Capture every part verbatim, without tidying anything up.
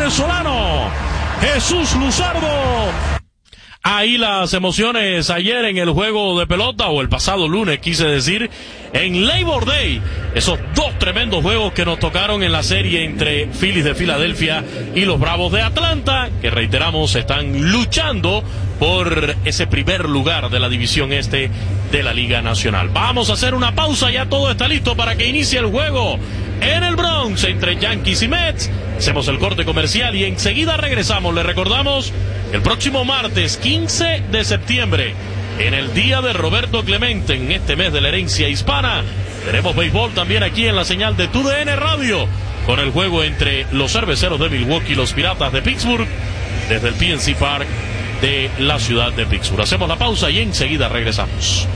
venezolano Jesús Luzardo. Ahí las emociones ayer en el juego de pelota, o el pasado lunes quise decir, en Labor Day. Esos dos tremendos juegos que nos tocaron en la serie entre Phillies de Filadelfia y los Bravos de Atlanta, que reiteramos están luchando por ese primer lugar de la división este de la Liga Nacional. Vamos a hacer una pausa, ya todo está listo para que inicie el juego en el Bronx entre Yankees y Mets. Hacemos el corte comercial y enseguida regresamos. Les recordamos, el próximo martes quince de septiembre, en el día de Roberto Clemente, en este mes de la herencia hispana, tenemos béisbol también aquí en la señal de T U D N Radio, con el juego entre los Cerveceros de Milwaukee y los Piratas de Pittsburgh, desde el P N C Park de la ciudad de Pittsburgh. Hacemos la pausa y enseguida regresamos.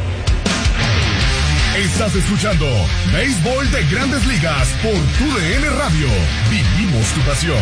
Estás escuchando Béisbol de Grandes Ligas por T U D N Radio. Vivimos tu pasión.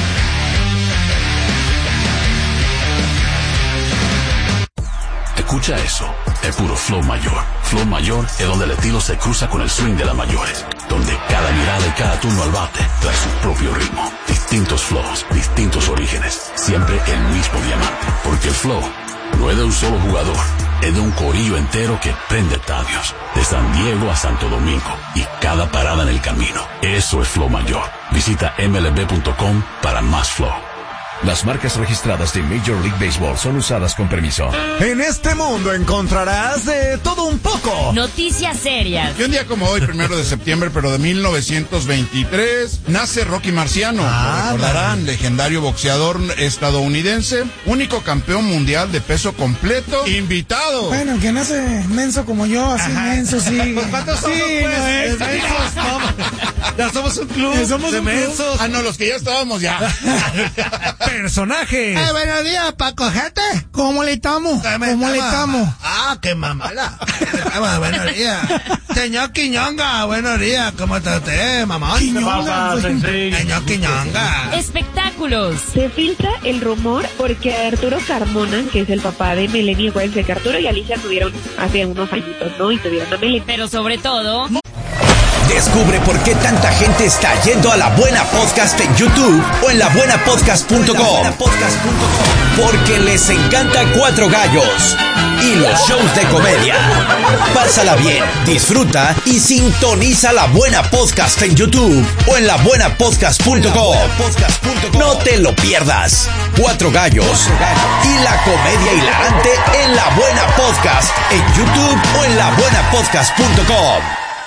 Escucha eso, es puro flow mayor. Flow mayor es donde el estilo se cruza con el swing de las mayores, donde cada mirada y cada turno al bate trae su propio ritmo. Distintos flows, distintos orígenes, siempre el mismo diamante. Porque el flow no es de un solo jugador, es de un corillo entero que prende estadios, de San Diego a Santo Domingo, y cada parada en el camino. Eso es flow mayor. Visita M L B punto com para más flow. Las marcas registradas de Major League Baseball son usadas con permiso. En este mundo encontrarás de todo un poco. Noticias serias. Y un día como hoy, primero de septiembre, pero de mil novecientos veintitrés, nace Rocky Marciano. Ah, Lo recordarán, man. Legendario boxeador estadounidense, único campeón mundial de peso completo, invitado. Bueno, que nace menso como yo, así Ajá. menso, sí. ¿Cuántos somos, sí, pues? No es, mensos, no. Ya somos un club ya somos de un mensos. Club. Ah, no, los que ya estábamos ya. Personajes. Eh, buenos días, Paco, gente. ¿Cómo le estamos? ¿Cómo le estamos? Ah, qué mamala. Buenos días. Señor Quiñonga, buenos días. ¿Cómo está usted, mamá? Quiñonga. Señor Quiñonga. Espectáculos. Se filtra el rumor porque Arturo Carmona, que es el papá de Melanie, acuérdense que Arturo y Alicia tuvieron hace unos añitos, ¿no? Y tuvieron a Melanie. Pero sobre todo... Descubre por qué tanta gente está yendo a La Buena Podcast en YouTube o en la buena podcast punto com. Porque les encanta Cuatro Gallos y los shows de comedia. Pásala bien, disfruta y sintoniza La Buena Podcast en YouTube o en la buena podcast punto com. No te lo pierdas. Cuatro Gallos y la comedia hilarante en La Buena Podcast en YouTube o en la buena podcast punto com.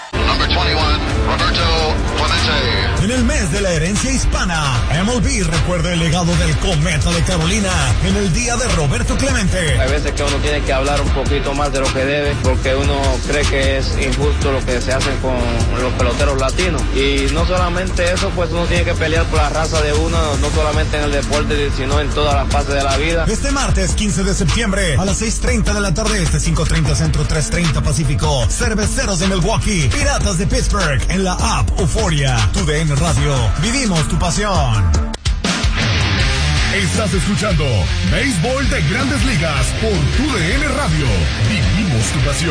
En el mes de la herencia hispana, M L B recuerda el legado del Cometa de Carolina en el día de Roberto Clemente. Hay veces que uno tiene que hablar un poquito más de lo que debe, porque uno cree que es injusto lo que se hace con los peloteros latinos. Y no solamente eso, pues uno tiene que pelear por la raza de uno, no solamente en el deporte, sino en todas las fases de la vida. Este martes quince de septiembre, a las seis treinta de la tarde, este cinco treinta Centro, tres treinta Pacífico, Cerveceros de Milwaukee, Piratas de Pittsburgh, en la app Euforia. T U D N Radio, vivimos tu pasión. Estás escuchando Béisbol de Grandes Ligas por T U D N Radio. Vivimos tu pasión.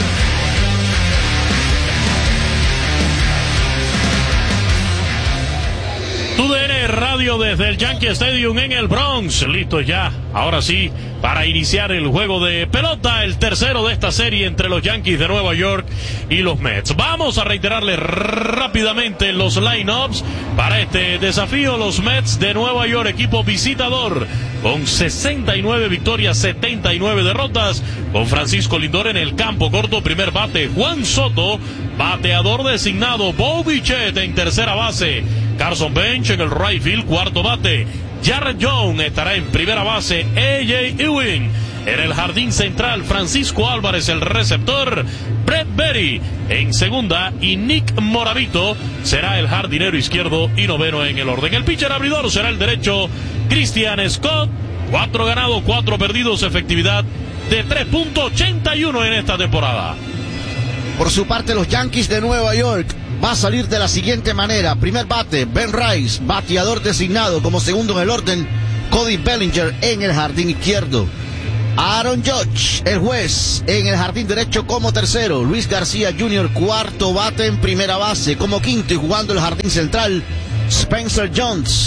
T U D N Radio desde el Yankee Stadium en el Bronx. Listo ya, ahora sí, para iniciar el juego de pelota, el tercero de esta serie entre los Yankees de Nueva York y los Mets. Vamos a reiterarles rápidamente los lineups para este desafío. Los Mets de Nueva York, equipo visitador, con sesenta y nueve victorias, setenta y nueve derrotas, con Francisco Lindor en el campo corto. Primer bate, Juan Soto. Bateador designado, Bo Bichette en tercera base. Carson Bench en el right field, cuarto bate. Jarrett Jones estará en primera base. A J Ewing en el jardín central. Francisco Álvarez el receptor. Brett Berry en segunda. Y Nick Moravito será el jardinero izquierdo y noveno en el orden. El pitcher abridor será el derecho, Christian Scott. Cuatro ganados, cuatro perdidos. Efectividad de tres punto ochenta y uno en esta temporada. Por su parte, los Yankees de Nueva York va a salir de la siguiente manera. Primer bate, Ben Rice, bateador designado. Como segundo en el orden, Cody Bellinger en el jardín izquierdo. Aaron Judge, el juez, en el jardín derecho como tercero. Luis García junior, cuarto bate en primera base. Como quinto y jugando el jardín central, Spencer Jones.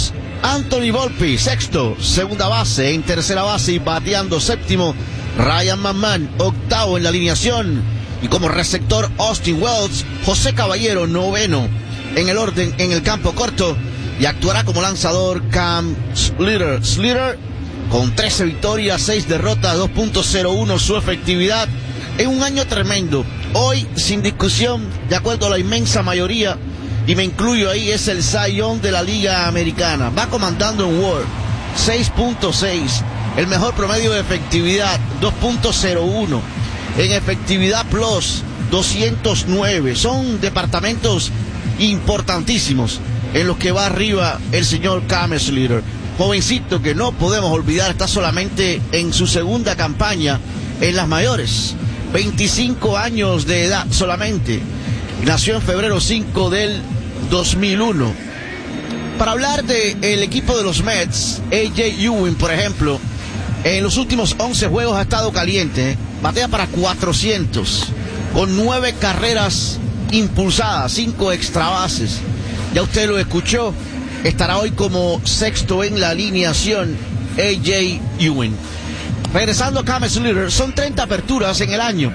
Anthony Volpe, sexto. Segunda base, en tercera base y bateando séptimo, Ryan McMahon, octavo en la alineación. Y como receptor, Austin Wells. José Caballero, noveno en el orden en el campo corto. Y actuará como lanzador Cam Slater. Slater con trece victorias, seis derrotas, dos punto cero uno su efectividad. En un año tremendo. Hoy, sin discusión, de acuerdo a la inmensa mayoría, y me incluyo ahí, es el Cy Young de la Liga Americana. Va comandando en W A R, seis punto seis. El mejor promedio de efectividad, dos punto cero uno. En efectividad plus, doscientos nueve. Son departamentos importantísimos en los que va arriba el señor Cam Slater. Jovencito que no podemos olvidar, está solamente en su segunda campaña en las mayores. veinticinco años de edad solamente. Nació en febrero cinco del dos mil uno. Para hablar del equipo de los Mets, A J Ewing, por ejemplo, en los últimos once juegos ha estado caliente. Batea para cuatrocientos, con nueve carreras impulsadas, cinco extra bases. Ya usted lo escuchó, estará hoy como sexto en la alineación A J Ewing. Regresando a Cam Slater, son treinta aperturas en el año,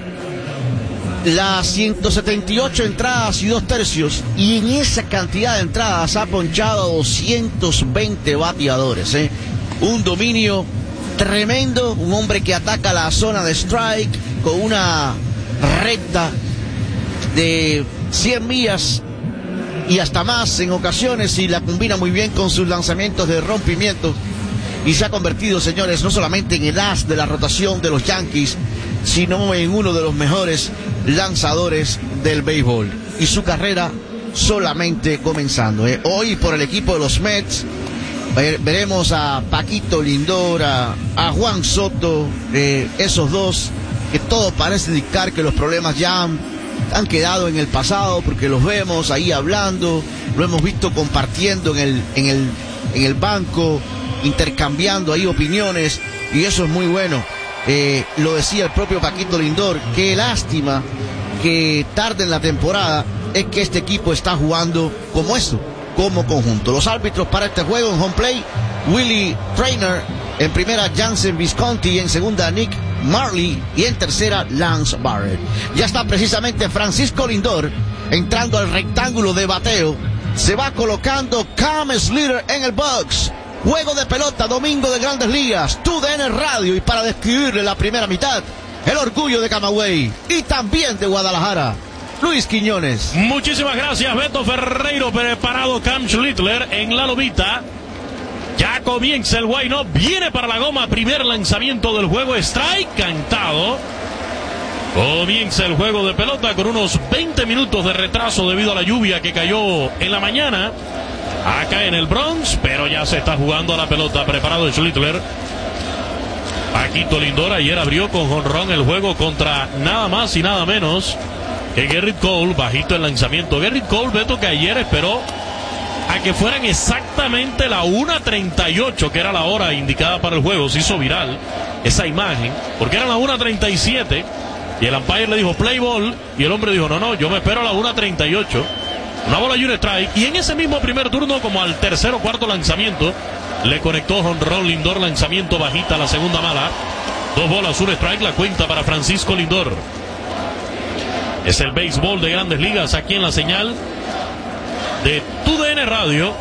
las ciento setenta y ocho entradas y dos tercios, y en esa cantidad de entradas ha ponchado a doscientos veinte bateadores, ¿eh? Un dominio tremendo, un hombre que ataca la zona de strike con una recta de cien millas y hasta más en ocasiones, y la combina muy bien con sus lanzamientos de rompimiento, y se ha convertido, señores, no solamente en el as de la rotación de los Yankees, sino en uno de los mejores lanzadores del béisbol, y su carrera solamente comenzando, ¿eh? Hoy por el equipo de los Mets eh, veremos a Paquito Lindor, a, a Juan Soto, eh, esos dos que todo parece indicar que los problemas ya han, han quedado en el pasado, porque los vemos ahí hablando, lo hemos visto compartiendo en el, en el, en el banco, intercambiando ahí opiniones, y eso es muy bueno. Eh, lo decía el propio Paquito Lindor, qué lástima que tarde en la temporada, es que este equipo está jugando como esto, como conjunto. Los árbitros para este juego: en home play, Willie Trainer; en primera, Jansen Visconti; en segunda, Nick Marley; y en tercera, Lance Barrett. Ya está precisamente Francisco Lindor entrando al rectángulo de bateo. Se va colocando Cam Slater en el box. Juego de pelota, domingo de Grandes Ligas, T U D N Radio, y para describirle la primera mitad, el orgullo de Camagüey y también de Guadalajara, Luis Quiñones. Muchísimas gracias, Beto Ferreiro. Preparado Cam Slater en la lomita. Ya comienza el wind-up, viene para la goma, primer lanzamiento del juego, strike cantado. Comienza el juego de pelota con unos veinte minutos de retraso debido a la lluvia que cayó en la mañana acá en el Bronx, pero ya se está jugando a la pelota. Preparado Slater. Paquito Lindor ayer abrió con jonrón el juego contra nada más y nada menos que Gerrit Cole. Bajito el lanzamiento. Gerrit Cole, Beto, que ayer esperó a que fueran exactamente la una treinta y ocho, que era la hora indicada para el juego. Se hizo viral esa imagen, porque eran las una treinta y siete, y el umpire le dijo play ball, y el hombre dijo, no, no, yo me espero a la una treinta y ocho. Una bola y un strike, y en ese mismo primer turno, como al tercer o cuarto lanzamiento, le conectó jonrón Lindor, lanzamiento bajita, la segunda mala. Dos bolas, un strike, la cuenta para Francisco Lindor. Es el béisbol de Grandes Ligas aquí en la señal de T U D N Radio.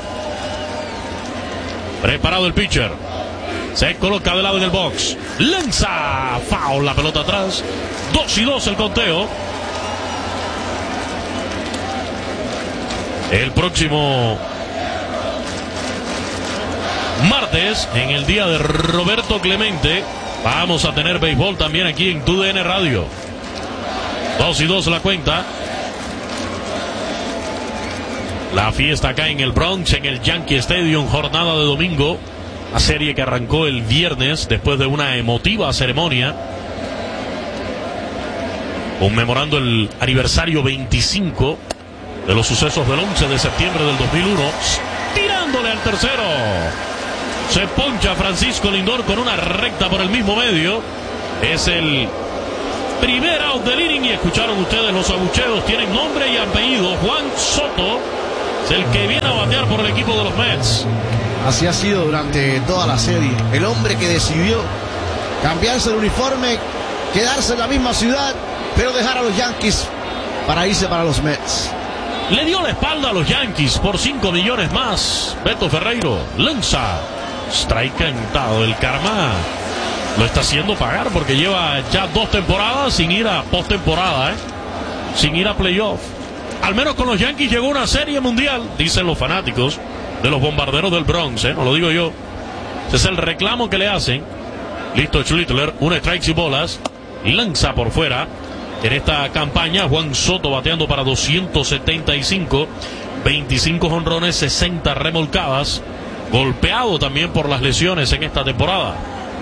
Preparado el pitcher. Se coloca de lado en el box. Lanza. Foul, la pelota atrás. Dos y dos el conteo. El próximo martes, en el día de Roberto Clemente, vamos a tener béisbol también aquí en T U D N Radio. Dos y dos la cuenta. La fiesta acá en el Bronx, en el Yankee Stadium, jornada de domingo. La serie que arrancó el viernes después de una emotiva ceremonia conmemorando el aniversario veinticinco de los sucesos del once de septiembre del dos mil uno. Tirándole al tercero. Se poncha Francisco Lindor con una recta por el mismo medio. Es el primer out del inning, y escucharon ustedes los abucheos. Tienen nombre y apellido. Juan Soto Es el que viene a batear por el equipo de los Mets. Así ha sido durante toda la serie. El hombre que decidió cambiarse el uniforme, quedarse en la misma ciudad, pero dejar a los Yankees para irse para los Mets. Le dio la espalda a los Yankees por cinco millones más. Beto Ferreiro lanza. Strike cantado. El karma lo está haciendo pagar porque lleva ya dos temporadas sin ir a postemporada, ¿eh? Sin ir a playoff. Al menos con los Yankees llegó una serie mundial, dicen los fanáticos de los Bombarderos del Bronx, ¿eh? No lo digo yo. Ese es el reclamo que le hacen. Listo Schlittler, un strike y bolas. Lanza por fuera. En esta campaña, Juan Soto bateando para doscientos setenta y cinco, veinticinco jonrones, sesenta remolcadas. Golpeado también por las lesiones en esta temporada.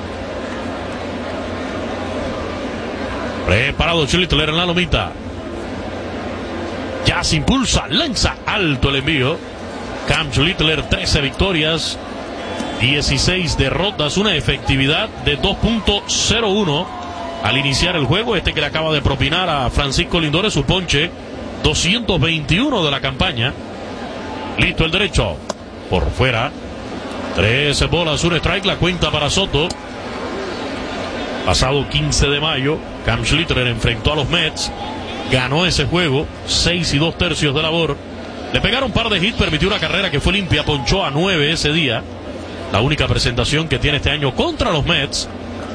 Preparado Schlittler en la lomita. Ya se impulsa, lanza alto el envío. Cam Schlittler, trece victorias, dieciséis derrotas, una efectividad de dos punto cero uno. Al iniciar el juego, este que le acaba de propinar a Francisco Lindor su ponche, doscientos veintiuno de la campaña. Listo el derecho, por fuera. trece bolas, un strike, la cuenta para Soto. Pasado quince de mayo, Cam Schlittler enfrentó a los Mets, ganó ese juego, seis y dos tercios de labor. Le pegaron un par de hits, permitió una carrera que fue limpia, ponchó a nueve ese día. La única presentación que tiene este año contra los Mets.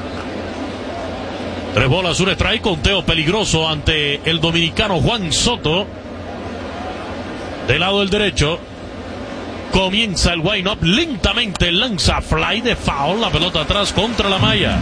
Tres bolas, un strike, conteo peligroso ante el dominicano Juan Soto. Del lado del derecho, comienza el wind-up, lentamente lanza fly de foul, la pelota atrás contra la malla.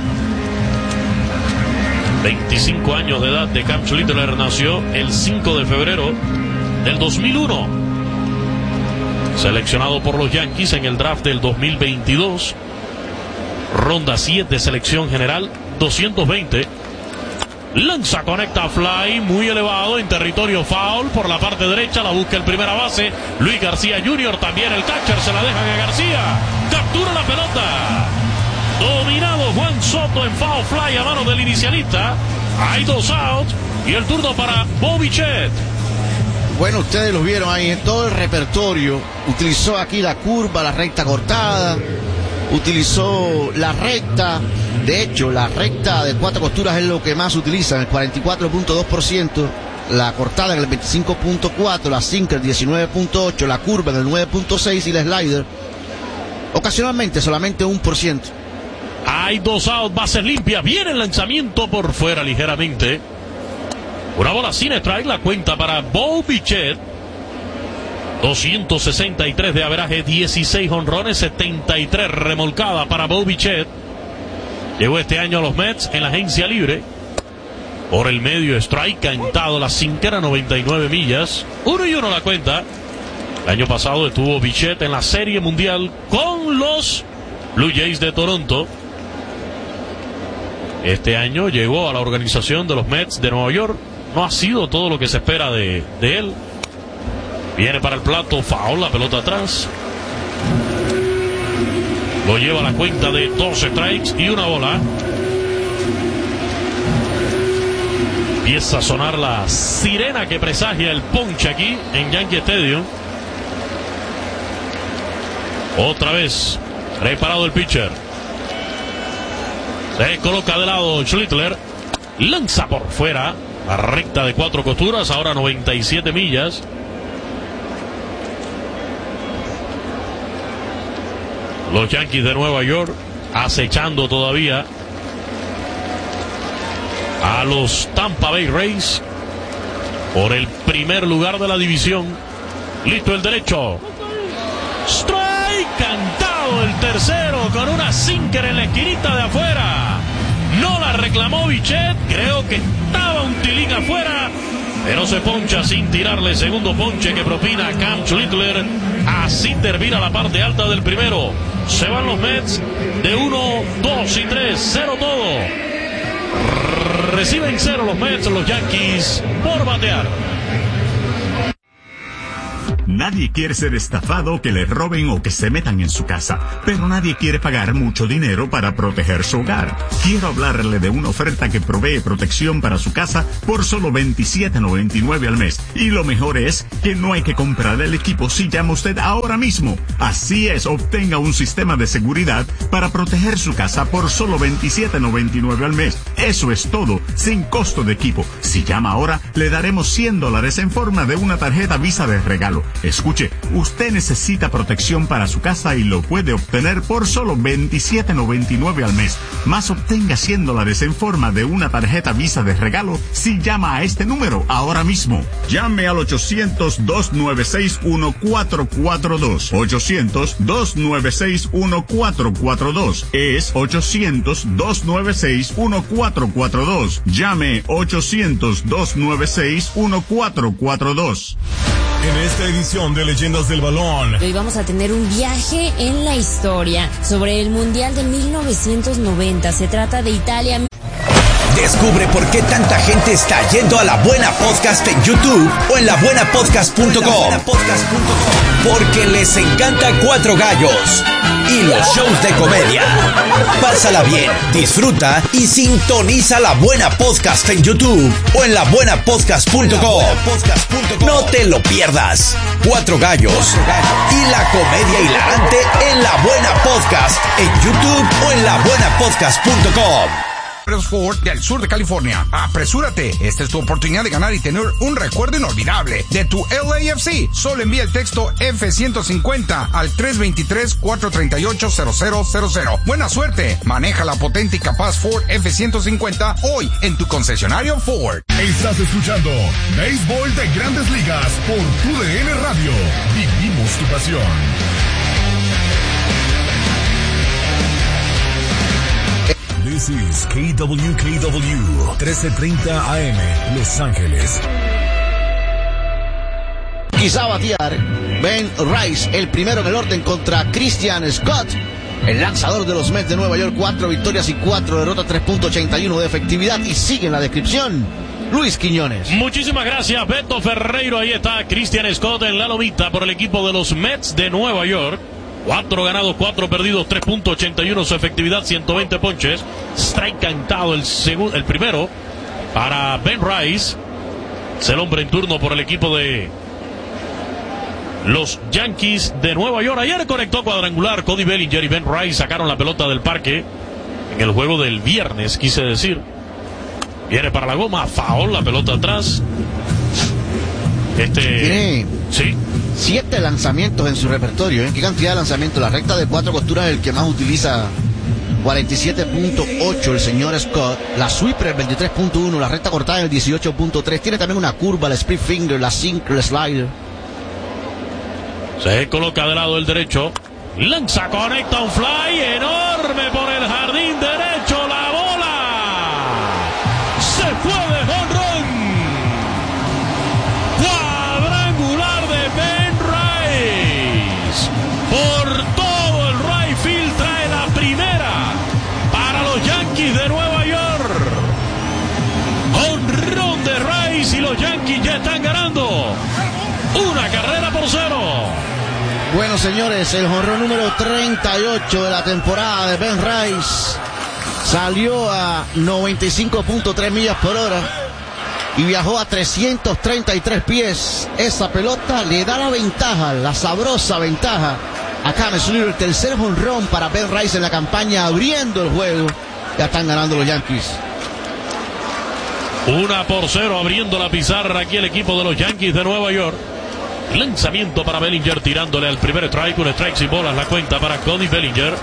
veinticinco años de edad de Cam Schlittler, nació el cinco de febrero del dos mil uno. Seleccionado por los Yankees en el draft del dos mil veintidós. Ronda siete, selección general, doscientos veinte. Lanza, conecta fly, muy elevado en territorio foul por la parte derecha, la busca el primera base, Luis García junior, también el catcher, se la dejan a García, captura la pelota. Dominado Juan Soto en foul fly a mano del inicialista. Hay dos out y el turno para Bo Bichette. Bueno, ustedes lo vieron ahí en todo el repertorio. Utilizó aquí la curva, la recta cortada. Utilizó la recta. De hecho, la recta de cuatro costuras es lo que más utilizan, el cuarenta y cuatro punto dos por ciento. La cortada en el veinticinco punto cuatro por ciento. La sinker el diecinueve punto ocho por ciento. La curva en el nueve punto seis por ciento. Y la slider ocasionalmente solamente un por ciento. Hay dos outs, bases limpias. Viene el lanzamiento por fuera ligeramente. Una bola sin strike, la cuenta para Bo Bichette. doscientos sesenta y tres de averaje, dieciséis jonrones, setenta y tres remolcada para Bo Bichette. Llegó este año a los Mets en la agencia libre. Por el medio, strike cantado, la sinker a noventa y nueve millas. Uno y uno la cuenta. El año pasado estuvo Bichette en la Serie Mundial con los Blue Jays de Toronto. Este año llegó a la organización de los Mets de Nueva York. No ha sido todo lo que se espera de, de él. Viene para el plato, foul, la pelota atrás. Lo lleva a la cuenta de dos strikes y una bola. Empieza a sonar la sirena que presagia el ponche aquí en Yankee Stadium. Otra vez, preparado el pitcher. Se coloca de lado Schlittler. Lanza por fuera. La recta de cuatro costuras, ahora noventa y siete millas. Los Yankees de Nueva York acechando todavía a los Tampa Bay Rays por el primer lugar de la división. Listo el derecho. Strike cantado el tercero con una sinker en la esquinita de afuera. No la reclamó Bichette, creo que estaba un tilín afuera, pero se poncha sin tirarle. Segundo ponche que propina Cam Schlittler. Así termina la parte alta del primero. Se van los Mets de uno, dos y tres, cero todo. Reciben cero los Mets, los Yankees por batear. Nadie quiere ser estafado, que le roben o que se metan en su casa, pero nadie quiere pagar mucho dinero para proteger su hogar. Quiero hablarle de una oferta que provee protección para su casa por solo veintisiete noventa y nueve al mes. Y lo mejor es que no hay que comprar el equipo si llama usted ahora mismo. Así es, obtenga un sistema de seguridad para proteger su casa por solo veintisiete noventa y nueve al mes. Eso es todo, sin costo de equipo. Si llama ahora, le daremos cien dólares en forma de una tarjeta Visa de regalo. Escuche, usted necesita protección para su casa y lo puede obtener por solo veintisiete noventa y nueve al mes. Más obtenga cien dólares en forma de una tarjeta Visa de regalo si llama a este número ahora mismo. Llame al ochocientos, dos nueve seis, uno cuatro cuatro dos. ochocientos, dos nueve seis, uno cuatro cuatro dos. Es ochocientos, dos nueve seis, uno cuatro cuatro dos. Llame ochocientos, dos nueve seis, uno cuatro cuatro dos. En esta edición de Leyendas del Balón, hoy vamos a tener un viaje en la historia sobre el Mundial de mil novecientos noventa. Se trata de Italia. Descubre por qué tanta gente está yendo a La Buena Podcast en YouTube o en la buena podcast punto com. Porque les encanta Cuatro Gallos y los shows de comedia. Pásala bien, disfruta y sintoniza La Buena Podcast en YouTube o en la buena podcast punto com. No te lo pierdas. Cuatro Gallos y la comedia hilarante en La Buena Podcast en YouTube o en la buena podcast punto com. Ford del sur de California. Apresúrate, esta es tu oportunidad de ganar y tener un recuerdo inolvidable de tu L A F C. Solo envía el texto F ciento cincuenta al tres dos tres, cuatro tres ocho, cero cero cero cero. Buena suerte, maneja la potente y capaz Ford F ciento cincuenta hoy en tu concesionario Ford. Estás escuchando Béisbol de Grandes Ligas por Tu D N Radio. Vivimos tu pasión. This is K W K W, trece treinta A M, Los Ángeles. Quizá batear Ben Rice, el primero en el orden contra Christian Scott, el lanzador de los Mets de Nueva York. Cuatro victorias y cuatro derrotas, tres punto ochenta y uno de efectividad. Y sigue en la descripción Luis Quiñones. Muchísimas gracias, Beto Ferreiro. Ahí está Christian Scott en la lomita por el equipo de los Mets de Nueva York. Cuatro ganados, cuatro perdidos, tres punto ochenta y uno su efectividad, ciento veinte ponches. Strike cantado el segundo, el primero para Ben Rice. Es el hombre en turno por el equipo de los Yankees de Nueva York. Ayer conectó cuadrangular Cody Bellinger y Ben Rice sacaron la pelota del parque en el juego del viernes, quise decir. Viene para la goma, foul, la pelota atrás. Este... Tiene... Sí. Siete lanzamientos en su repertorio, ¿eh? ¿Qué cantidad de lanzamientos? La recta de cuatro costuras es el que más utiliza, cuarenta y siete punto ocho el señor Scott. La sweeper el veintitrés punto uno, la recta cortada en el dieciocho punto tres. Tiene también una curva, la split finger, la sinker, el slider. Se coloca de lado el derecho. Lanza, conecta un fly enorme por el jardín derecho. La bola se fue de jonrón. Cuadrangular de Ben Rice. Por todo el right field trae la primera para los Yankees de Nueva York. Jonrón de Rice y los Yankees ya están ganando una carrera por cero. Bueno, señores, el jonrón número treinta y ocho de la temporada de Ben Rice salió a noventa y cinco punto tres millas por hora y viajó a trescientos treinta y tres pies. Esa pelota le da la ventaja, la sabrosa ventaja a James Lewis. El tercer jonrón para Ben Rice en la campaña, abriendo el juego. Ya están ganando los Yankees. Una por cero, abriendo la pizarra aquí el equipo de los Yankees de Nueva York. Lanzamiento para Bellinger, tirándole al primer strike, un strike sin bolas, la cuenta para Cody Bellinger.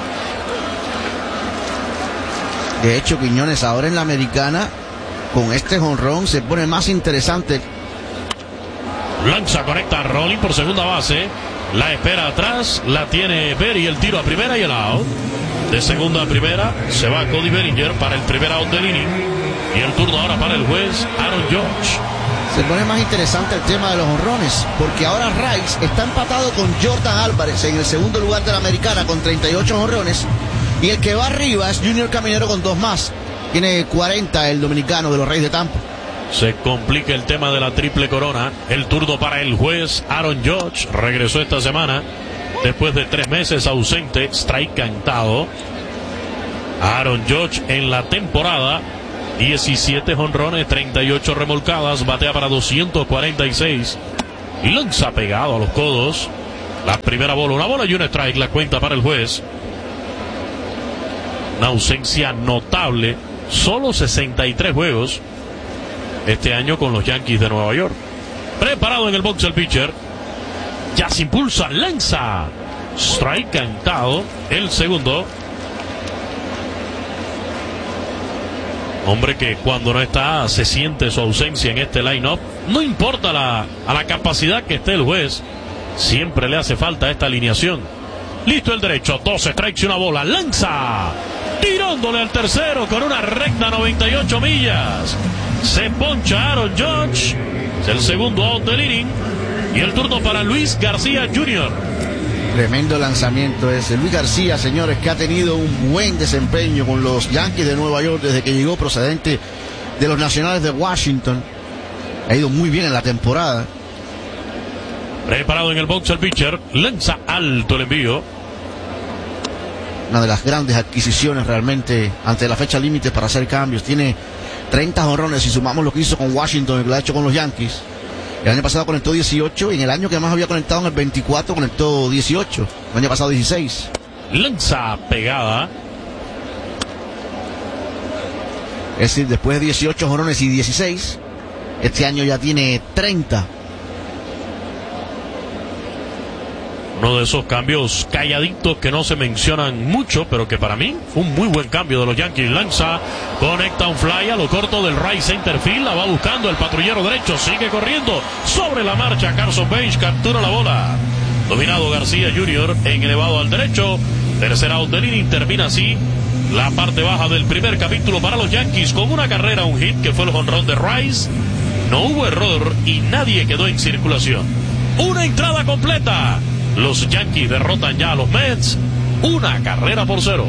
De hecho, Quiñones, ahora en la americana, con este jonrón se pone más interesante. Lanza, conecta a Rolling por segunda base, la espera atrás, la tiene Berry, el tiro a primera y el out. De segunda a primera se va Cody Bellinger para el primer out del inning. Y el turno ahora para el juez Aaron Judge. Se pone más interesante el tema de los jonrones, porque ahora Rice está empatado con Jordan Álvarez en el segundo lugar de la americana con treinta y ocho jonrones, y el que va arriba es Junior Caminero con dos más. Tiene cuarenta el dominicano de los Reyes de Tampa. Se complica el tema de la triple corona. El turno para el juez Aaron Judge. Regresó esta semana después de tres meses ausente. Strike cantado. Aaron Judge en la temporada. diecisiete jonrones, treinta y ocho remolcadas. Batea para doscientos cuarenta y seis. Y lanza pegado a los codos. La primera bola, una bola y un strike. La cuenta para el juez. Una ausencia notable. Solo sesenta y tres juegos este año con los Yankees de Nueva York. Preparado en el box el pitcher. Ya se impulsa, lanza. Strike cantado. El segundo. Hombre que cuando no está se siente su ausencia en este line-up. No importa la, a la capacidad que esté el juez. Siempre le hace falta esta alineación. Listo el derecho. Dos strikes y una bola. Lanza. Tirándole al tercero con una recta noventa y ocho millas. Se poncha Aaron Judge. Es el segundo out del inning. Y el turno para Luis García junior Tremendo lanzamiento ese. Luis García, señores, que ha tenido un buen desempeño con los Yankees de Nueva York desde que llegó procedente de los Nacionales de Washington. Ha ido muy bien en la temporada. Preparado en el box el pitcher. Lanza alto el envío. Una de las grandes adquisiciones realmente ante la fecha límite para hacer cambios. Tiene treinta jonrones si sumamos lo que hizo con Washington y lo ha hecho con los Yankees. El año pasado conectó dieciocho y en el año que más había conectado, en el veinticuatro, conectó dieciocho. El año pasado dieciséis. Lanza pegada. Es decir, después de dieciocho jonrones y dieciséis, este año ya tiene treinta. Uno de esos cambios calladitos que no se mencionan mucho, pero que para mí fue un muy buen cambio de los Yankees. Lanza, conecta un fly a lo corto del right center field. La va buscando el patrullero derecho. Sigue corriendo sobre la marcha. Carson Bench captura la bola. Dominado García junior en elevado al derecho. Tercer out del inning. Termina así la parte baja del primer capítulo para los Yankees con una carrera, un hit que fue el jonrón de Rice. No hubo error y nadie quedó en circulación. Una entrada completa. Los Yankees derrotan ya a los Mets, una carrera por cero.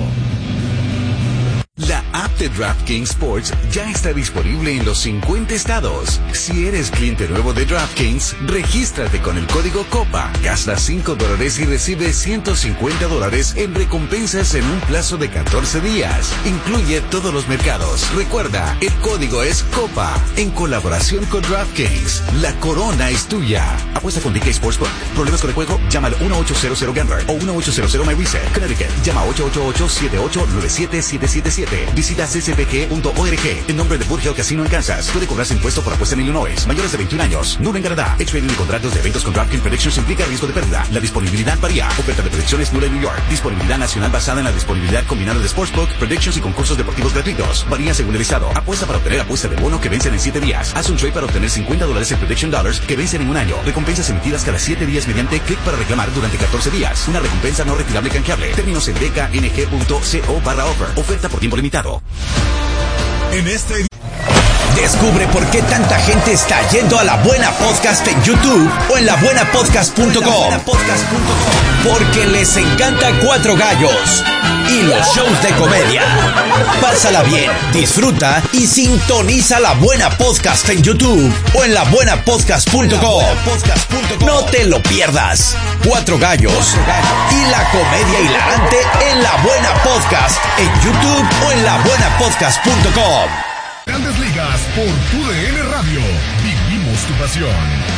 La app de DraftKings Sports ya está disponible en los cincuenta estados. Si eres cliente nuevo de DraftKings, regístrate con el código COPA, gasta cinco dólares y recibe ciento cincuenta dólares en recompensas en un plazo de catorce días. Incluye todos los mercados. Recuerda, el código es COPA, en colaboración con DraftKings. La corona es tuya. Apuesta con D K Sportsbook. ¿Problemas con el juego? Llama al uno ocho cero cero Gambler o uno ocho cero cero My Reset. Connecticut. Llama ocho ocho ocho, siete ocho nueve siete, siete siete siete. Visita c c p g punto org. En nombre de Burghill Casino en Kansas. Puede cobrarse impuesto por apuesta en Illinois. Mayores de veintiún años. Nulo en Canadá. X-Rating de contratos de eventos con DraftKings Predictions implica riesgo de pérdida. La disponibilidad varía. Oferta de predicciones nula en New York. Disponibilidad nacional basada en la disponibilidad combinada de Sportsbook, Predictions y concursos deportivos gratuitos. Varía según el estado. Apuesta para obtener apuesta de bono que vencen en siete días. Haz un trade para obtener cincuenta dólares en Prediction Dollars que vencen en un año. Recompensas emitidas cada siete días mediante clic para reclamar durante catorce días. Una recompensa no retirable canjeable. Términos en d k n g punto co barra offer. Oferta por tiempo limitado. En este... Descubre por qué tanta gente está yendo a La Buena Podcast en YouTube o en la buena podcast punto com. Porque les encanta Cuatro Gallos y los shows de comedia. Pásala bien, disfruta y sintoniza La Buena Podcast en YouTube o en la buena podcast punto com. No te lo pierdas. Cuatro Gallos y la comedia hilarante en La Buena Podcast en YouTube o en la buena podcast punto com. Grandes Ligas por tu D N Radio. Vivimos tu pasión.